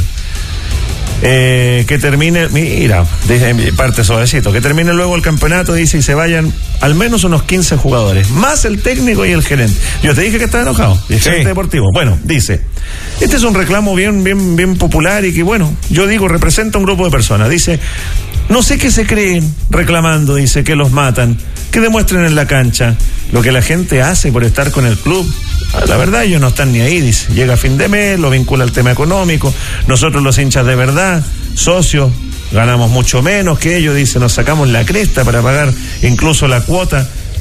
[SPEAKER 2] Eh, que termine, mira, dice, parte suavecito, que termine luego el campeonato, dice, y se vayan al menos unos quince jugadores, más el técnico y el gerente. Yo te dije que estaba enojado, el sí. gerente deportivo. Bueno, dice, este es un reclamo bien, bien, bien popular y que, bueno, yo digo, representa un grupo de personas. Dice, no sé qué se creen reclamando, dice, que los matan, que demuestren en la cancha lo que la gente hace por estar con el club. La verdad, ellos no están ni ahí, dice. Llega a fin de mes, lo vincula al tema económico. Nosotros los hinchas de verdad, socios, ganamos mucho menos que ellos, dice, nos sacamos la cresta para pagar incluso la cuota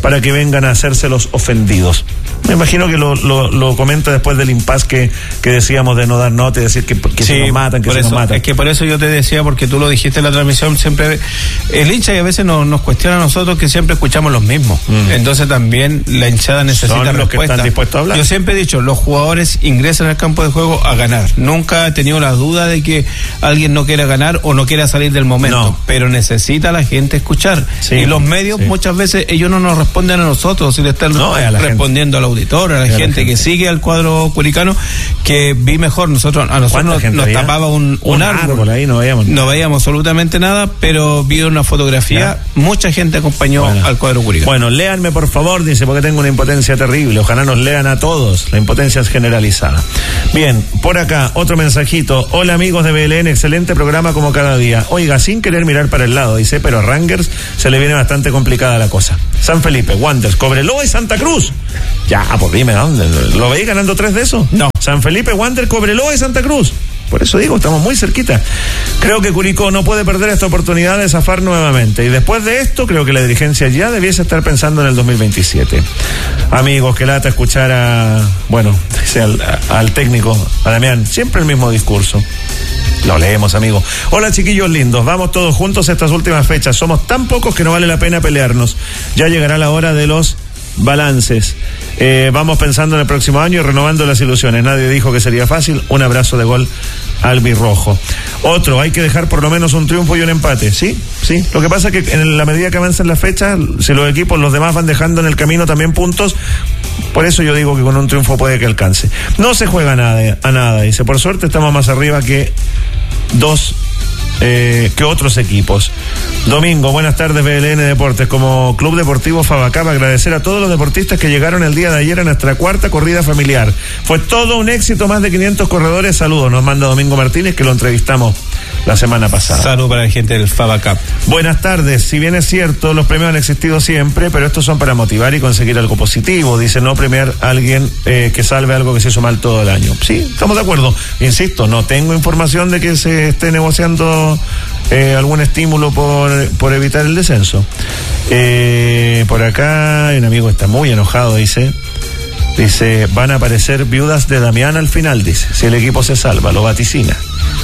[SPEAKER 2] para que vengan a hacerse los ofendidos. Me imagino que lo, lo, lo comenta después del impasse que, que decíamos de no dar nota y decir que, que
[SPEAKER 1] sí,
[SPEAKER 2] se nos matan, que se
[SPEAKER 1] eso,
[SPEAKER 2] nos matan.
[SPEAKER 1] Es que por eso yo te decía, porque tú lo dijiste en la transmisión, siempre el hincha y a veces nos, nos cuestiona a nosotros que siempre escuchamos los mismos. Mm. Entonces también la hinchada necesita
[SPEAKER 2] Son los
[SPEAKER 1] respuesta.
[SPEAKER 2] Que están dispuestos a hablar.
[SPEAKER 1] Yo siempre he dicho, los jugadores ingresan al campo de juego a ganar. Nunca he tenido la duda de que alguien no quiera ganar o no quiera salir del momento, no. Pero necesita la gente escuchar. Sí, y los medios sí. muchas veces ellos no nos responden a nosotros, si le están no, respondiendo gente. Al auditor, a la, gente, a la gente que sigue al cuadro curicano, que vi mejor. Nosotros a nosotros nos, nos tapaba un, un, un árbol, árbol ahí no veíamos no veíamos absolutamente nada, pero vi una fotografía, ¿ya? Mucha gente acompañó bueno. al cuadro curicano.
[SPEAKER 2] Bueno, léanme por favor, dice, porque tengo una impotencia terrible. Ojalá nos lean a todos, la impotencia es generalizada. Bien, por acá otro mensajito. Hola amigos de B L N, excelente programa como cada día. Oiga, sin querer mirar para el lado, dice, pero a Rangers se le viene bastante complicada la cosa. San Felipe, Wanderers, Cobreloa y Santa Cruz. Ya, pues dime, ¿dónde? ¿Lo veis ganando tres de esos?
[SPEAKER 1] No.
[SPEAKER 2] San Felipe, Wanderers, Cobreloa y Santa Cruz. Por eso digo, estamos muy cerquita. Creo que Curicó no puede perder esta oportunidad de zafar nuevamente. Y después de esto, creo que la dirigencia ya debiese estar pensando en el dos mil veintisiete. Amigos, que lata escuchar a, bueno, al, al técnico, a Damián, siempre el mismo discurso. Lo leemos, amigo. Hola, chiquillos lindos. Vamos todos juntos estas últimas fechas. Somos tan pocos que no vale la pena pelearnos. Ya llegará la hora de los balances. Eh, vamos pensando en el próximo año y renovando las ilusiones. Nadie dijo que sería fácil. Un abrazo de gol albirrojo. Otro, hay que dejar por lo menos un triunfo y un empate. Sí, sí. Lo que pasa es que en la medida que avanzan las fechas, si los equipos, los demás van dejando en el camino también puntos. Por eso yo digo que con un triunfo puede que alcance. No se juega nada, a nada. Dice, por suerte estamos más arriba que dos Eh, que otros equipos. Domingo, buenas tardes B L N Deportes. Como Club Deportivo Fabacab, agradecer a todos los deportistas que llegaron el día de ayer a nuestra cuarta corrida familiar. Fue todo un éxito, más de quinientos corredores. Saludos, nos manda Domingo Martínez, que lo entrevistamos la semana pasada.
[SPEAKER 1] Saludos para la gente del Fabacab.
[SPEAKER 2] Buenas tardes, si bien es cierto, los premios han existido siempre, pero estos son para motivar y conseguir algo positivo. Dice, no premiar a alguien eh, que salve algo que se hizo mal todo el año. Sí, estamos de acuerdo. Insisto, no tengo información de que se esté negociando Eh, algún estímulo por, por evitar el descenso. Eh, por acá un amigo está muy enojado, dice dice, van a aparecer viudas de Damián al final, dice, si el equipo se salva, lo vaticina.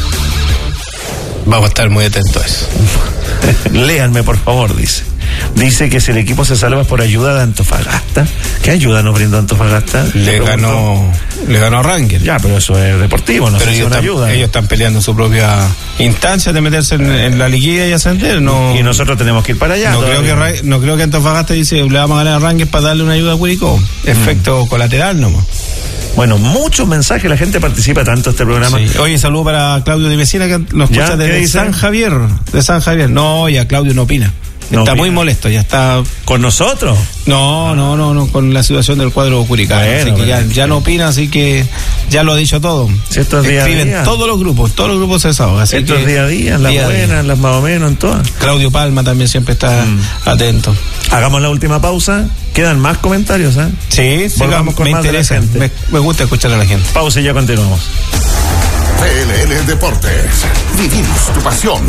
[SPEAKER 1] Vamos a estar muy atentos a eso.
[SPEAKER 2] Léanme por favor, dice Dice que si el equipo se salva por ayuda de Antofagasta. ¿Qué ayuda nos brindó Antofagasta?
[SPEAKER 1] Le ganó le ganó a Rangers.
[SPEAKER 2] Ya, pero eso es deportivo, no pero sé si es una ayuda.
[SPEAKER 1] Ellos están peleando en su propia instancia de meterse en, en la liguilla y ascender. No,
[SPEAKER 2] y nosotros tenemos que ir para allá.
[SPEAKER 1] No creo que, no creo que Antofagasta dice, le vamos a ganar a Rangers para darle una ayuda a Curicó. Efecto mm. colateral nomás.
[SPEAKER 2] Bueno, muchos mensajes, la gente participa tanto en este programa.
[SPEAKER 1] Sí. Oye, saludo para Claudio de Vecina, que nos escucha desde San Javier. De San Javier. No, ya Claudio no opina. No está opina. Muy molesto, ya está.
[SPEAKER 2] ¿Con nosotros?
[SPEAKER 1] No, no, no, no, con la situación del cuadro curicano. Bueno, así que ya, ya no opina, así que ya lo ha dicho todo.
[SPEAKER 2] Si esto es día a día.
[SPEAKER 1] Todos los grupos, todos los grupos cesados. Así
[SPEAKER 2] esto
[SPEAKER 1] que
[SPEAKER 2] es día a día, las día buenas, día. Las más o menos, en todas.
[SPEAKER 1] Claudio Palma también siempre está mm. atento.
[SPEAKER 2] Hagamos la última pausa. Quedan más comentarios, ¿eh?
[SPEAKER 1] Sí, sí,
[SPEAKER 2] volvamos con
[SPEAKER 1] me
[SPEAKER 2] más
[SPEAKER 1] interesa,
[SPEAKER 2] de la gente.
[SPEAKER 1] Me, me gusta escuchar a la gente.
[SPEAKER 2] Pausa y ya continuamos.
[SPEAKER 4] B L N Deportes. Vivimos tu pasión.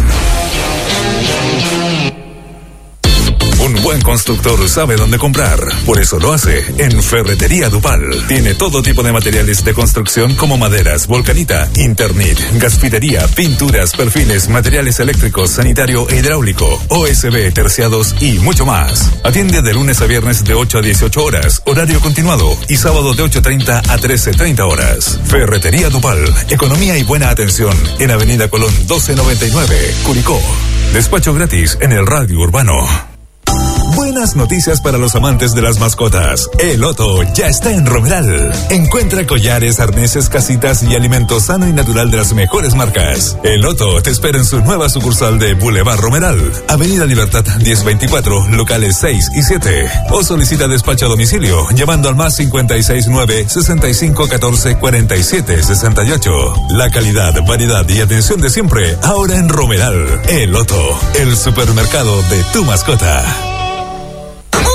[SPEAKER 5] Un buen constructor sabe dónde comprar, por eso lo hace en Ferretería Dupal. Tiene todo tipo de materiales de construcción como maderas, volcanita, Internet, gasfitería, pinturas, perfiles, materiales eléctricos, sanitario e hidráulico, O S B, terciados y mucho más. Atiende de lunes a viernes de ocho a dieciocho horas, horario continuado, y sábado de ocho treinta a trece treinta horas. Ferretería Dupal, economía y buena atención en Avenida Colón doce noventa y nueve, Curicó. Despacho gratis en el radio urbano. Buenas noticias para los amantes de las mascotas. El Otto ya está en Romeral. Encuentra collares, arneses, casitas y alimento sano y natural de las mejores marcas. El Otto te espera en su nueva sucursal de Boulevard Romeral, Avenida Libertad diez veinticuatro, locales seis y siete. O solicita despacho a domicilio llamando al más cincuenta y seis nueve, sesenta y cinco catorce, cuarenta y siete sesenta y ocho. La calidad, variedad y atención de siempre ahora en Romeral. El Otto, el supermercado de tu mascota.
[SPEAKER 7] Pepe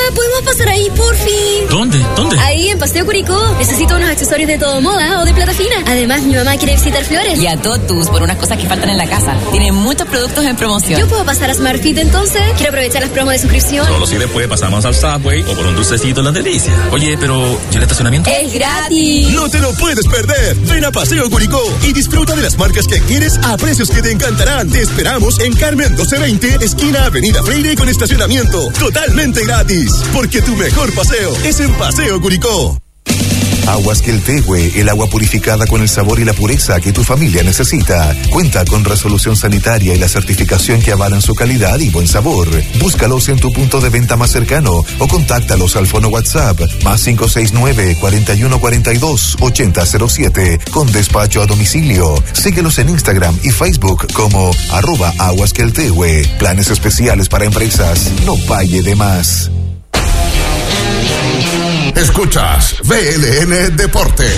[SPEAKER 7] ¿podemos pasar ahí, por fin?
[SPEAKER 8] ¿Dónde? ¿Dónde?
[SPEAKER 7] Ahí, en Paseo Curicó. Necesito unos accesorios de todo moda o de plata fina. Además, mi mamá quiere visitar Flores.
[SPEAKER 9] Y a Totus, por unas cosas que faltan en la casa. Tienen muchos productos en promoción.
[SPEAKER 7] ¿Yo puedo pasar a Smart Fit entonces? Quiero aprovechar las promos de suscripción.
[SPEAKER 8] Solo si después pasamos al Subway o por un dulcecito en la delicia. Oye, pero ¿y el estacionamiento?
[SPEAKER 7] ¡Es gratis!
[SPEAKER 10] No te lo puedes perder. Ven a Paseo Curicó y disfruta de las marcas que quieres a precios que te encantarán. Te esperamos en Carmen doce veinte, esquina Avenida Freire, con estacionamiento totalmente gratis. Porque tu mejor paseo es en Paseo Curicó.
[SPEAKER 4] Aguas Queltehue, el agua purificada con el sabor y la pureza que tu familia necesita. Cuenta con resolución sanitaria y la certificación que avalan su calidad y buen sabor. Búscalos en tu punto de venta más cercano o contáctalos al fono WhatsApp más cinco seis nueve, cuarenta y uno cuarenta y dos, ochenta cero siete con despacho a domicilio. Síguelos en Instagram y Facebook como arroba Aguas Queltehue. Planes especiales para empresas. No pague de más. Escuchas V L N Deportes.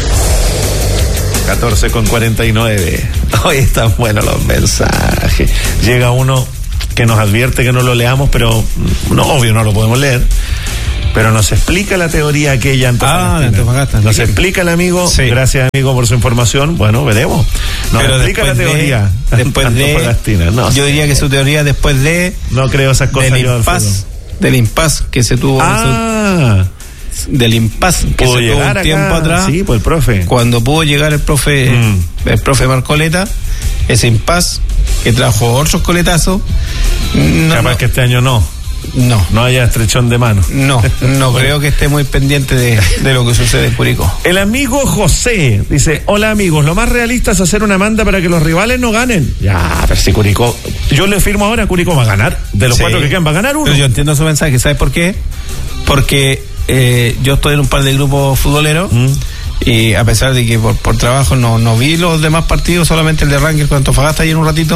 [SPEAKER 2] catorce con cuarenta y nueve. Hoy están buenos los mensajes. Llega uno que nos advierte que no lo leamos, pero no, obvio no lo podemos leer. Pero nos explica la teoría aquella Antofagasta. Ah, de Antofagasta. Nos explica el amigo. Sí. Gracias, amigo, por su información. Bueno, veremos. Nos pero explica la teoría.
[SPEAKER 1] De, después de. No, yo diría que su teoría después de.
[SPEAKER 2] No creo esas cosas.
[SPEAKER 1] Del impas, del impas que se tuvo.
[SPEAKER 2] Ah.
[SPEAKER 1] Del impasse que
[SPEAKER 2] pudo
[SPEAKER 1] se tuvo un tiempo
[SPEAKER 2] acá,
[SPEAKER 1] atrás.
[SPEAKER 2] Sí, pues el profe.
[SPEAKER 1] Cuando pudo llegar el profe, mm. el profe Marcoleta, ese impasse que trajo otros coletazos.
[SPEAKER 2] No, Capaz no, que este año no.
[SPEAKER 1] No.
[SPEAKER 2] No haya estrechón de mano.
[SPEAKER 1] No, no creo que esté muy pendiente de, de lo que sucede en Curicó.
[SPEAKER 2] El amigo José dice: hola amigos, lo más realista es hacer una manda para que los rivales no ganen. Ya, pero si Curicó, yo le firmo ahora, Curicó va a ganar. De los sí. cuatro que quedan va a ganar uno.
[SPEAKER 1] Pero yo entiendo su mensaje, ¿sabes por qué? Porque Eh, yo estoy en un par de grupos futboleros mm. y a pesar de que por, por trabajo no, no vi los demás partidos, solamente el de Rangers con Antofagasta ayer un ratito,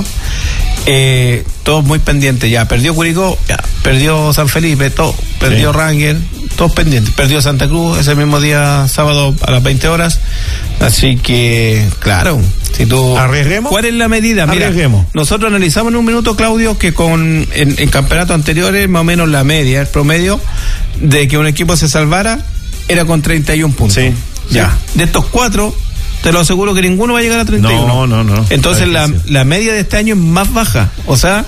[SPEAKER 1] eh, todos muy pendientes. Ya perdió Curicó, ya perdió San Felipe, todo, perdió sí. Rangers, todos pendientes, perdió Santa Cruz ese mismo día sábado a las veinte horas, así que claro, si tú
[SPEAKER 2] arriesguemos,
[SPEAKER 1] ¿cuál es la medida? Mira, nosotros analizamos en un minuto, Claudio, que con en, en campeonatos anteriores más o menos la media, el promedio de que un equipo se salvara era con treinta y un puntos.
[SPEAKER 2] Sí,
[SPEAKER 1] ya. Sí. De estos cuatro, te lo aseguro que ninguno va a llegar a treinta y uno.
[SPEAKER 2] No, no, no.
[SPEAKER 1] Entonces la, la media de este año es más baja. O sea,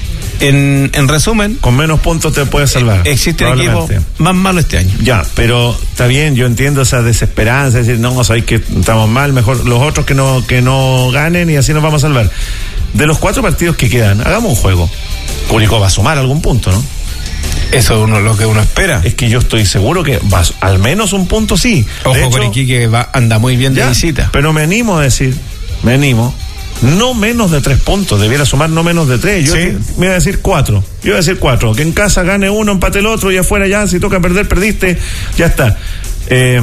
[SPEAKER 1] en, en resumen,
[SPEAKER 2] con menos puntos te puedes salvar.
[SPEAKER 1] Existe el equipo más malo este año.
[SPEAKER 2] Ya, pero está bien, yo entiendo esa desesperanza, es decir, no, sabéis que estamos mal, mejor los otros que no, que no ganen y así nos vamos a salvar. De los cuatro partidos que quedan, hagamos un juego. Curicó va a sumar algún punto, ¿no?
[SPEAKER 1] Eso es uno, lo que uno espera.
[SPEAKER 2] Es que yo estoy seguro que va, al menos un punto sí.
[SPEAKER 1] Ojo con Iquique, que va, anda muy bien
[SPEAKER 2] ya,
[SPEAKER 1] de visita.
[SPEAKER 2] Pero me animo a decir, me animo, no menos de tres puntos, debiera sumar no menos de tres. Yo ¿sí? me voy a decir cuatro. Yo voy a decir cuatro. Que en casa gane uno, empate el otro y afuera ya, si toca perder, perdiste, ya está. Eh,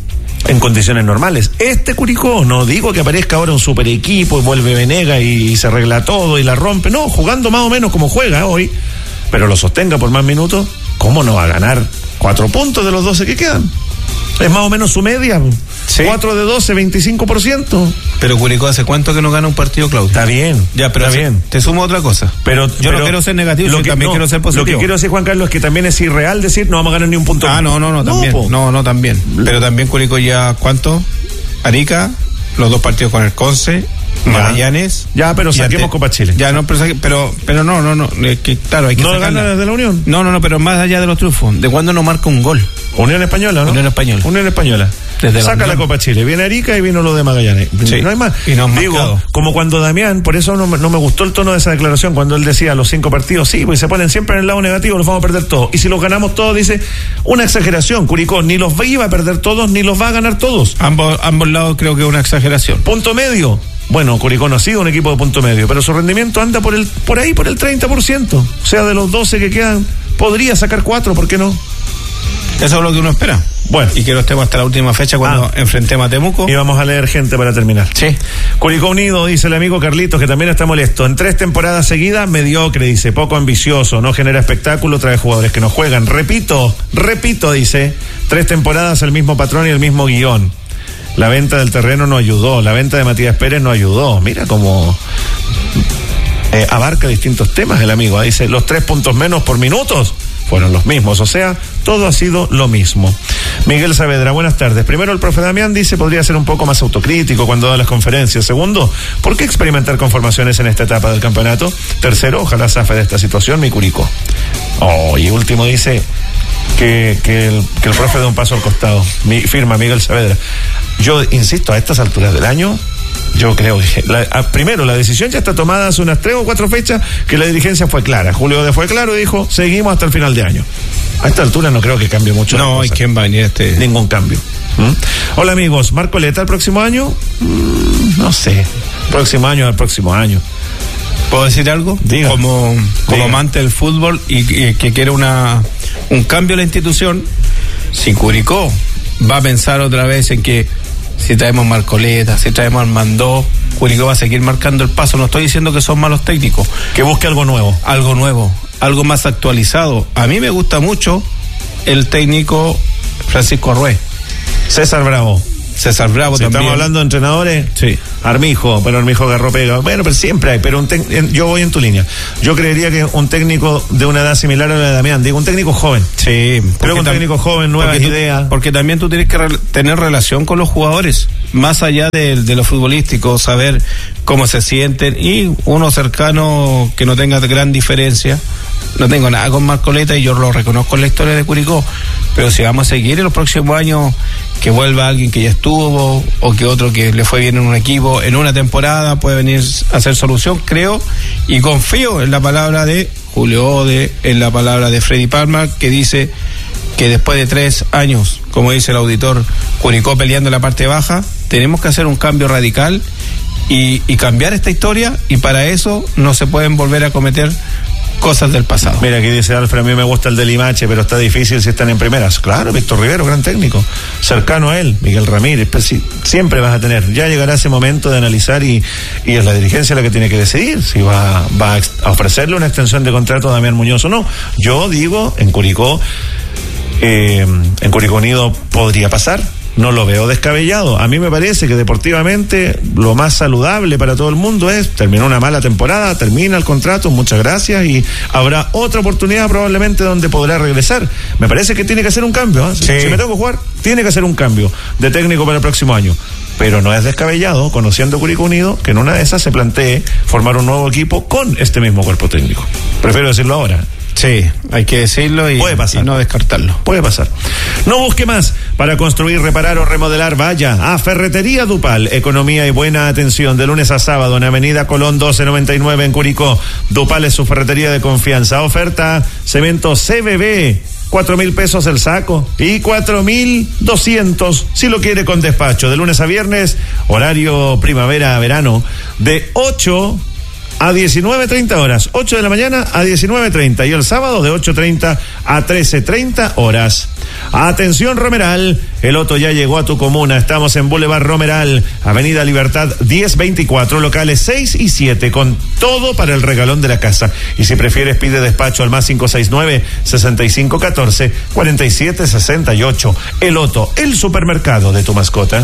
[SPEAKER 2] en condiciones normales. Este Curicó, no digo que aparezca ahora un super equipo y vuelve Venega y, y se arregla todo y la rompe. No, jugando más o menos como juega hoy, pero lo sostenga por más minutos, ¿cómo no va a ganar cuatro puntos de los doce que quedan? Es más o menos su media. ¿Sí? cuatro de doce, veinticinco por ciento.
[SPEAKER 1] Pero Curicó, ¿hace cuánto que no gana un partido, Claudio?
[SPEAKER 2] Está bien.
[SPEAKER 1] Ya, pero
[SPEAKER 2] está bien.
[SPEAKER 1] Te sumo otra cosa.
[SPEAKER 2] Pero
[SPEAKER 1] yo
[SPEAKER 2] pero,
[SPEAKER 1] no quiero ser negativo, yo también no, quiero ser positivo.
[SPEAKER 2] Lo que quiero decir, Juan Carlos, es que también es irreal decir no vamos a ganar ni un punto.
[SPEAKER 1] Ah, no, no, no, también. No, no, no, también. Pero también Curicó ya, ¿cuánto? Arica, los dos partidos con el Conce, Magallanes.
[SPEAKER 2] Ya, pero saquemos
[SPEAKER 1] te,
[SPEAKER 2] Copa Chile.
[SPEAKER 1] Ya, no, pero, pero, pero no, no, no. Es que, claro, hay que
[SPEAKER 2] ¿no gana desde la Unión?
[SPEAKER 1] No, no, no, pero más allá de los triunfos. ¿De cuándo no marca un gol?
[SPEAKER 2] Unión Española, ¿no?
[SPEAKER 1] Unión Española.
[SPEAKER 2] Unión Española.
[SPEAKER 1] Desde
[SPEAKER 2] Saca la, la Copa Chile. Viene Arica y vino lo de Magallanes.
[SPEAKER 1] Sí.
[SPEAKER 2] No hay más.
[SPEAKER 1] Y nos
[SPEAKER 2] Digo,
[SPEAKER 1] marcado.
[SPEAKER 2] Como cuando Damián, por eso no, no me gustó el tono de esa declaración, cuando él decía los cinco partidos, sí, pues se ponen siempre en el lado negativo, los vamos a perder todos. Y si los ganamos todos, dice, una exageración. Curicó ni los iba a perder todos, ni los va a ganar todos.
[SPEAKER 1] Ambos, ambos lados creo que es una exageración.
[SPEAKER 2] Punto medio. Bueno, Curicó no ha sido un equipo de punto medio, pero su rendimiento anda por el por ahí, por el treinta por ciento. O sea, de los doce que quedan, podría sacar cuatro, ¿por qué no?
[SPEAKER 1] Eso es lo que uno espera.
[SPEAKER 2] Bueno.
[SPEAKER 1] Y que no estemos hasta la última fecha cuando ah. enfrentemos a Temuco.
[SPEAKER 2] Y vamos a leer gente para terminar.
[SPEAKER 1] Sí.
[SPEAKER 2] Curicó Unido, dice el amigo Carlitos, que también está molesto. En tres temporadas seguidas, mediocre, dice, poco ambicioso, no genera espectáculo, trae jugadores que no juegan. Repito, repito, dice, tres temporadas el mismo patrón y el mismo guión. La venta del terreno no ayudó, la venta de Matías Pérez no ayudó. Mira cómo eh, abarca distintos temas el amigo. Dice, los tres puntos menos por minutos fueron los mismos, o sea, todo ha sido lo mismo. Miguel Saavedra, buenas tardes. Primero, el profe Damián dice podría ser un poco más autocrítico cuando da las conferencias. Segundo, ¿por qué experimentar con formaciones en esta etapa del campeonato? Tercero, ojalá zafe de esta situación mi Curicó. Oh, y último dice que, que, el, que el profe dé un paso al costado. Mi, firma Miguel Saavedra. Yo insisto, a estas alturas del año, yo creo que, la, a, primero, la decisión ya está tomada hace unas tres o cuatro fechas, que la dirigencia fue clara. Julio de fue claro y dijo, seguimos hasta el final de año. A esta altura no creo que cambie mucho.
[SPEAKER 1] No, ¿y quién va a venir este?
[SPEAKER 2] Ningún cambio. ¿Mm? Hola amigos, ¿Marco Leta el próximo año? Mm, no sé. Próximo año al próximo año.
[SPEAKER 1] ¿Puedo decir algo?
[SPEAKER 2] Diga.
[SPEAKER 1] Como, como
[SPEAKER 2] Diga.
[SPEAKER 1] amante del fútbol y, y que quiere una un cambio en la institución, si Curicó va a pensar otra vez en que si traemos Marcoleta, si traemos Armandó, Curicó va a seguir marcando el paso. No estoy diciendo que son malos técnicos.
[SPEAKER 2] Que busque algo nuevo.
[SPEAKER 1] Algo nuevo, algo más actualizado. A mí me gusta mucho el técnico Francisco Arrué.
[SPEAKER 2] César Bravo.
[SPEAKER 1] César Bravo
[SPEAKER 2] si
[SPEAKER 1] también.
[SPEAKER 2] Estamos hablando de entrenadores.
[SPEAKER 1] Sí.
[SPEAKER 2] Armijo, pero Armijo agarró pega. Bueno, pero siempre hay, pero un tec... yo voy en tu línea. Yo creería que un técnico de una edad similar a la de Damián, digo, un técnico joven.
[SPEAKER 1] Sí.
[SPEAKER 2] Creo que un técnico joven, nuevas
[SPEAKER 1] porque
[SPEAKER 2] ideas.
[SPEAKER 1] Tú, porque también tú tienes que re- tener relación con los jugadores, más allá de, de lo futbolístico, saber cómo se sienten, y uno cercano que no tenga gran diferencia. No tengo nada con Marcoleta y yo lo reconozco en la historia de Curicó, pero si vamos a seguir en los próximos años, que vuelva alguien que ya estuvo o que otro que le fue bien en un equipo en una temporada puede venir a hacer solución, creo y confío en la palabra de Julio Ode, en la palabra de Freddy Palma, que dice que después de tres años, como dice el auditor, Curicó peleando en la parte baja, tenemos que hacer un cambio radical y, y cambiar esta historia, y para eso no se pueden volver a cometer cosas del pasado.
[SPEAKER 2] Mira, aquí dice Alfred, a mí me gusta el de Limache, pero está difícil si están en primeras. Claro, Víctor Rivero, gran técnico, cercano a él, Miguel Ramírez, pues sí, siempre vas a tener, ya llegará ese momento de analizar y, y es la dirigencia la que tiene que decidir si va, va a ofrecerle una extensión de contrato a Damián Muñoz o no. Yo digo, en Curicó, eh, en Curicó Unido podría pasar. No lo veo descabellado. A mí me parece que deportivamente lo más saludable para todo el mundo es, terminó una mala temporada, termina el contrato, muchas gracias, y habrá otra oportunidad probablemente donde podrá regresar. Me parece que tiene que hacer un cambio, ¿eh? Si,
[SPEAKER 1] sí.
[SPEAKER 2] si me tengo que jugar, tiene que hacer un cambio de técnico para el próximo año. Pero no es descabellado, conociendo Curicó Unido, que en una de esas se plantee formar un nuevo equipo con este mismo cuerpo técnico. Prefiero decirlo ahora.
[SPEAKER 1] Sí, hay que decirlo y,
[SPEAKER 2] Puede pasar.
[SPEAKER 1] y no descartarlo.
[SPEAKER 2] Puede pasar. No busque más. Para construir, reparar o remodelar, vaya a Ferretería Dupal. Economía y buena atención de lunes a sábado en Avenida Colón doce noventa y nueve en Curicó. Dupal es su ferretería de confianza. Oferta cemento C B B. Cuatro mil pesos el saco y cuatro mil doscientos si lo quiere con despacho. De lunes a viernes, horario primavera a verano, de ocho a diecinueve treinta horas, ocho de la mañana a diecinueve treinta, y el sábado de ocho treinta a trece treinta horas. Atención Romeral, el Otto ya llegó a tu comuna. Estamos en Boulevard Romeral, Avenida Libertad diez veinticuatro, locales seis y siete, con todo para el regalón de la casa. Y si prefieres, pide despacho al más cinco seis nueve, sesenta y cinco catorce, cuarenta y siete sesenta y ocho. El Otto, el supermercado de tu mascota.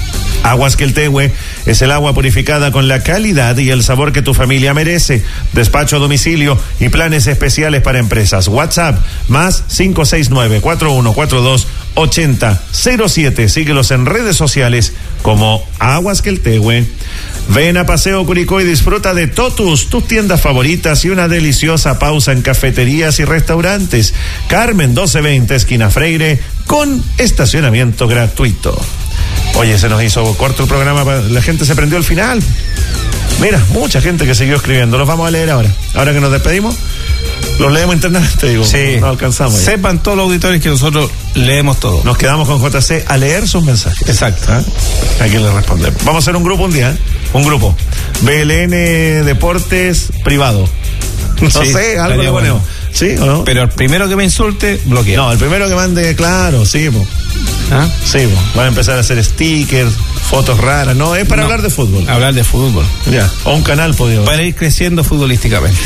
[SPEAKER 2] Aguas Queltehue es el agua purificada con la calidad y el sabor que tu familia merece. Despacho a domicilio y planes especiales para empresas. WhatsApp más cinco seis nueve, cuatro uno cuatro dos, ocho cero cero siete. Síguelos en redes sociales como Aguas Queltehue. Ven a Paseo Curicó y disfruta de Totus, tus tiendas favoritas, y una deliciosa pausa en cafeterías y restaurantes. Carmen doce veinte, esquina Freire, con estacionamiento gratuito. Oye, se nos hizo corto el programa, la gente se prendió al final. Mira, mucha gente que siguió escribiendo, los vamos a leer ahora. Ahora que nos despedimos, los leemos internamente, digo,
[SPEAKER 1] sí.
[SPEAKER 2] No alcanzamos. Ya.
[SPEAKER 1] Sepan todos los auditores que nosotros leemos todo.
[SPEAKER 2] Nos quedamos con J C a leer sus mensajes.
[SPEAKER 1] Exacto.
[SPEAKER 2] ¿Ah? Aquí les respondemos. Vamos a hacer un grupo un día, ¿eh? Un grupo. B L N Deportes privado. No
[SPEAKER 1] sí,
[SPEAKER 2] sé, algo le ponemos. Bueno. ¿Sí o no?
[SPEAKER 1] Pero el primero que me insulte, bloquea.
[SPEAKER 2] No, el primero que mande, claro, sí, po.
[SPEAKER 1] ¿Ah?
[SPEAKER 2] Sí, po. Van a empezar a hacer stickers, fotos raras. No, es para no, hablar de fútbol.
[SPEAKER 1] Hablar de fútbol.
[SPEAKER 2] Ya, o un canal, podría.
[SPEAKER 1] Para ir creciendo futbolísticamente.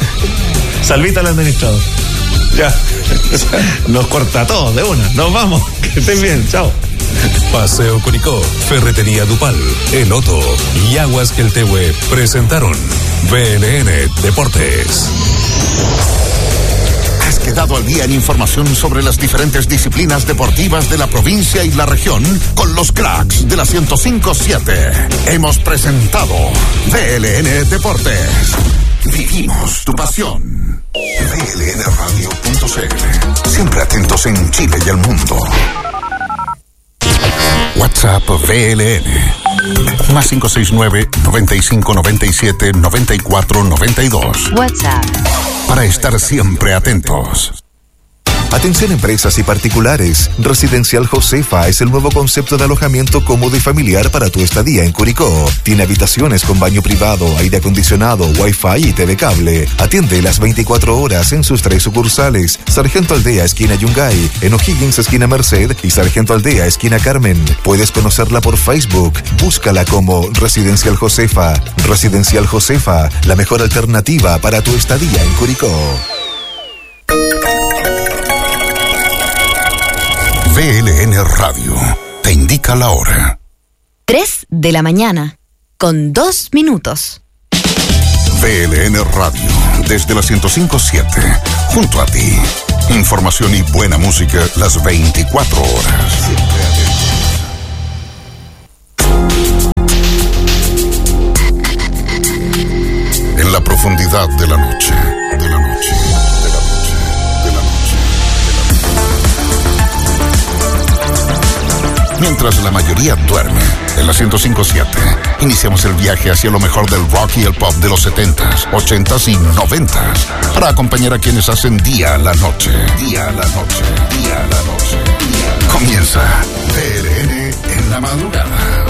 [SPEAKER 2] Salvita al administrador. Ya. Nos corta todo de una. Nos vamos. Que estén bien. Chao.
[SPEAKER 5] Paseo Curicó, Ferretería Dupal, El Otto y Aguas Queltehue presentaron B L N Deportes.
[SPEAKER 4] Has quedado al día en información sobre las diferentes disciplinas deportivas de la provincia y la región con los cracks de la ciento cinco punto siete. Hemos presentado V L N Deportes. Vivimos tu pasión. V L N radio punto c l. Siempre atentos en Chile y el mundo. WhatsApp V L N. Más cinco seis nueve, noventa y cinco, noventa y siete, noventa y cuatro, noventa y dos.
[SPEAKER 11] WhatsApp.
[SPEAKER 4] Para estar siempre atentos.
[SPEAKER 12] Atención empresas y particulares. Residencial Josefa es el nuevo concepto de alojamiento cómodo y familiar para tu estadía en Curicó. Tiene habitaciones con baño privado, aire acondicionado, wifi y T V cable. Atiende las veinticuatro horas en sus tres sucursales. Sargento Aldea, esquina Yungay, en O'Higgins, esquina Merced y Sargento Aldea, esquina Carmen. Puedes conocerla por Facebook. Búscala como Residencial Josefa. Residencial Josefa, la mejor alternativa para tu estadía en Curicó.
[SPEAKER 4] V L N Radio te indica la hora.
[SPEAKER 11] Tres de la mañana, con dos minutos.
[SPEAKER 4] V L N Radio, desde la ciento cinco punto siete, junto a ti. Información y buena música las veinticuatro horas. En la profundidad de la noche, de la noche. Mientras la mayoría duerme, en la ciento cinco punto siete, iniciamos el viaje hacia lo mejor del rock y el pop de los setentas, ochentas y noventas, para acompañar a quienes hacen día a la noche. Día a la noche, día a la noche. Día a la noche. Comienza V L N en la madrugada.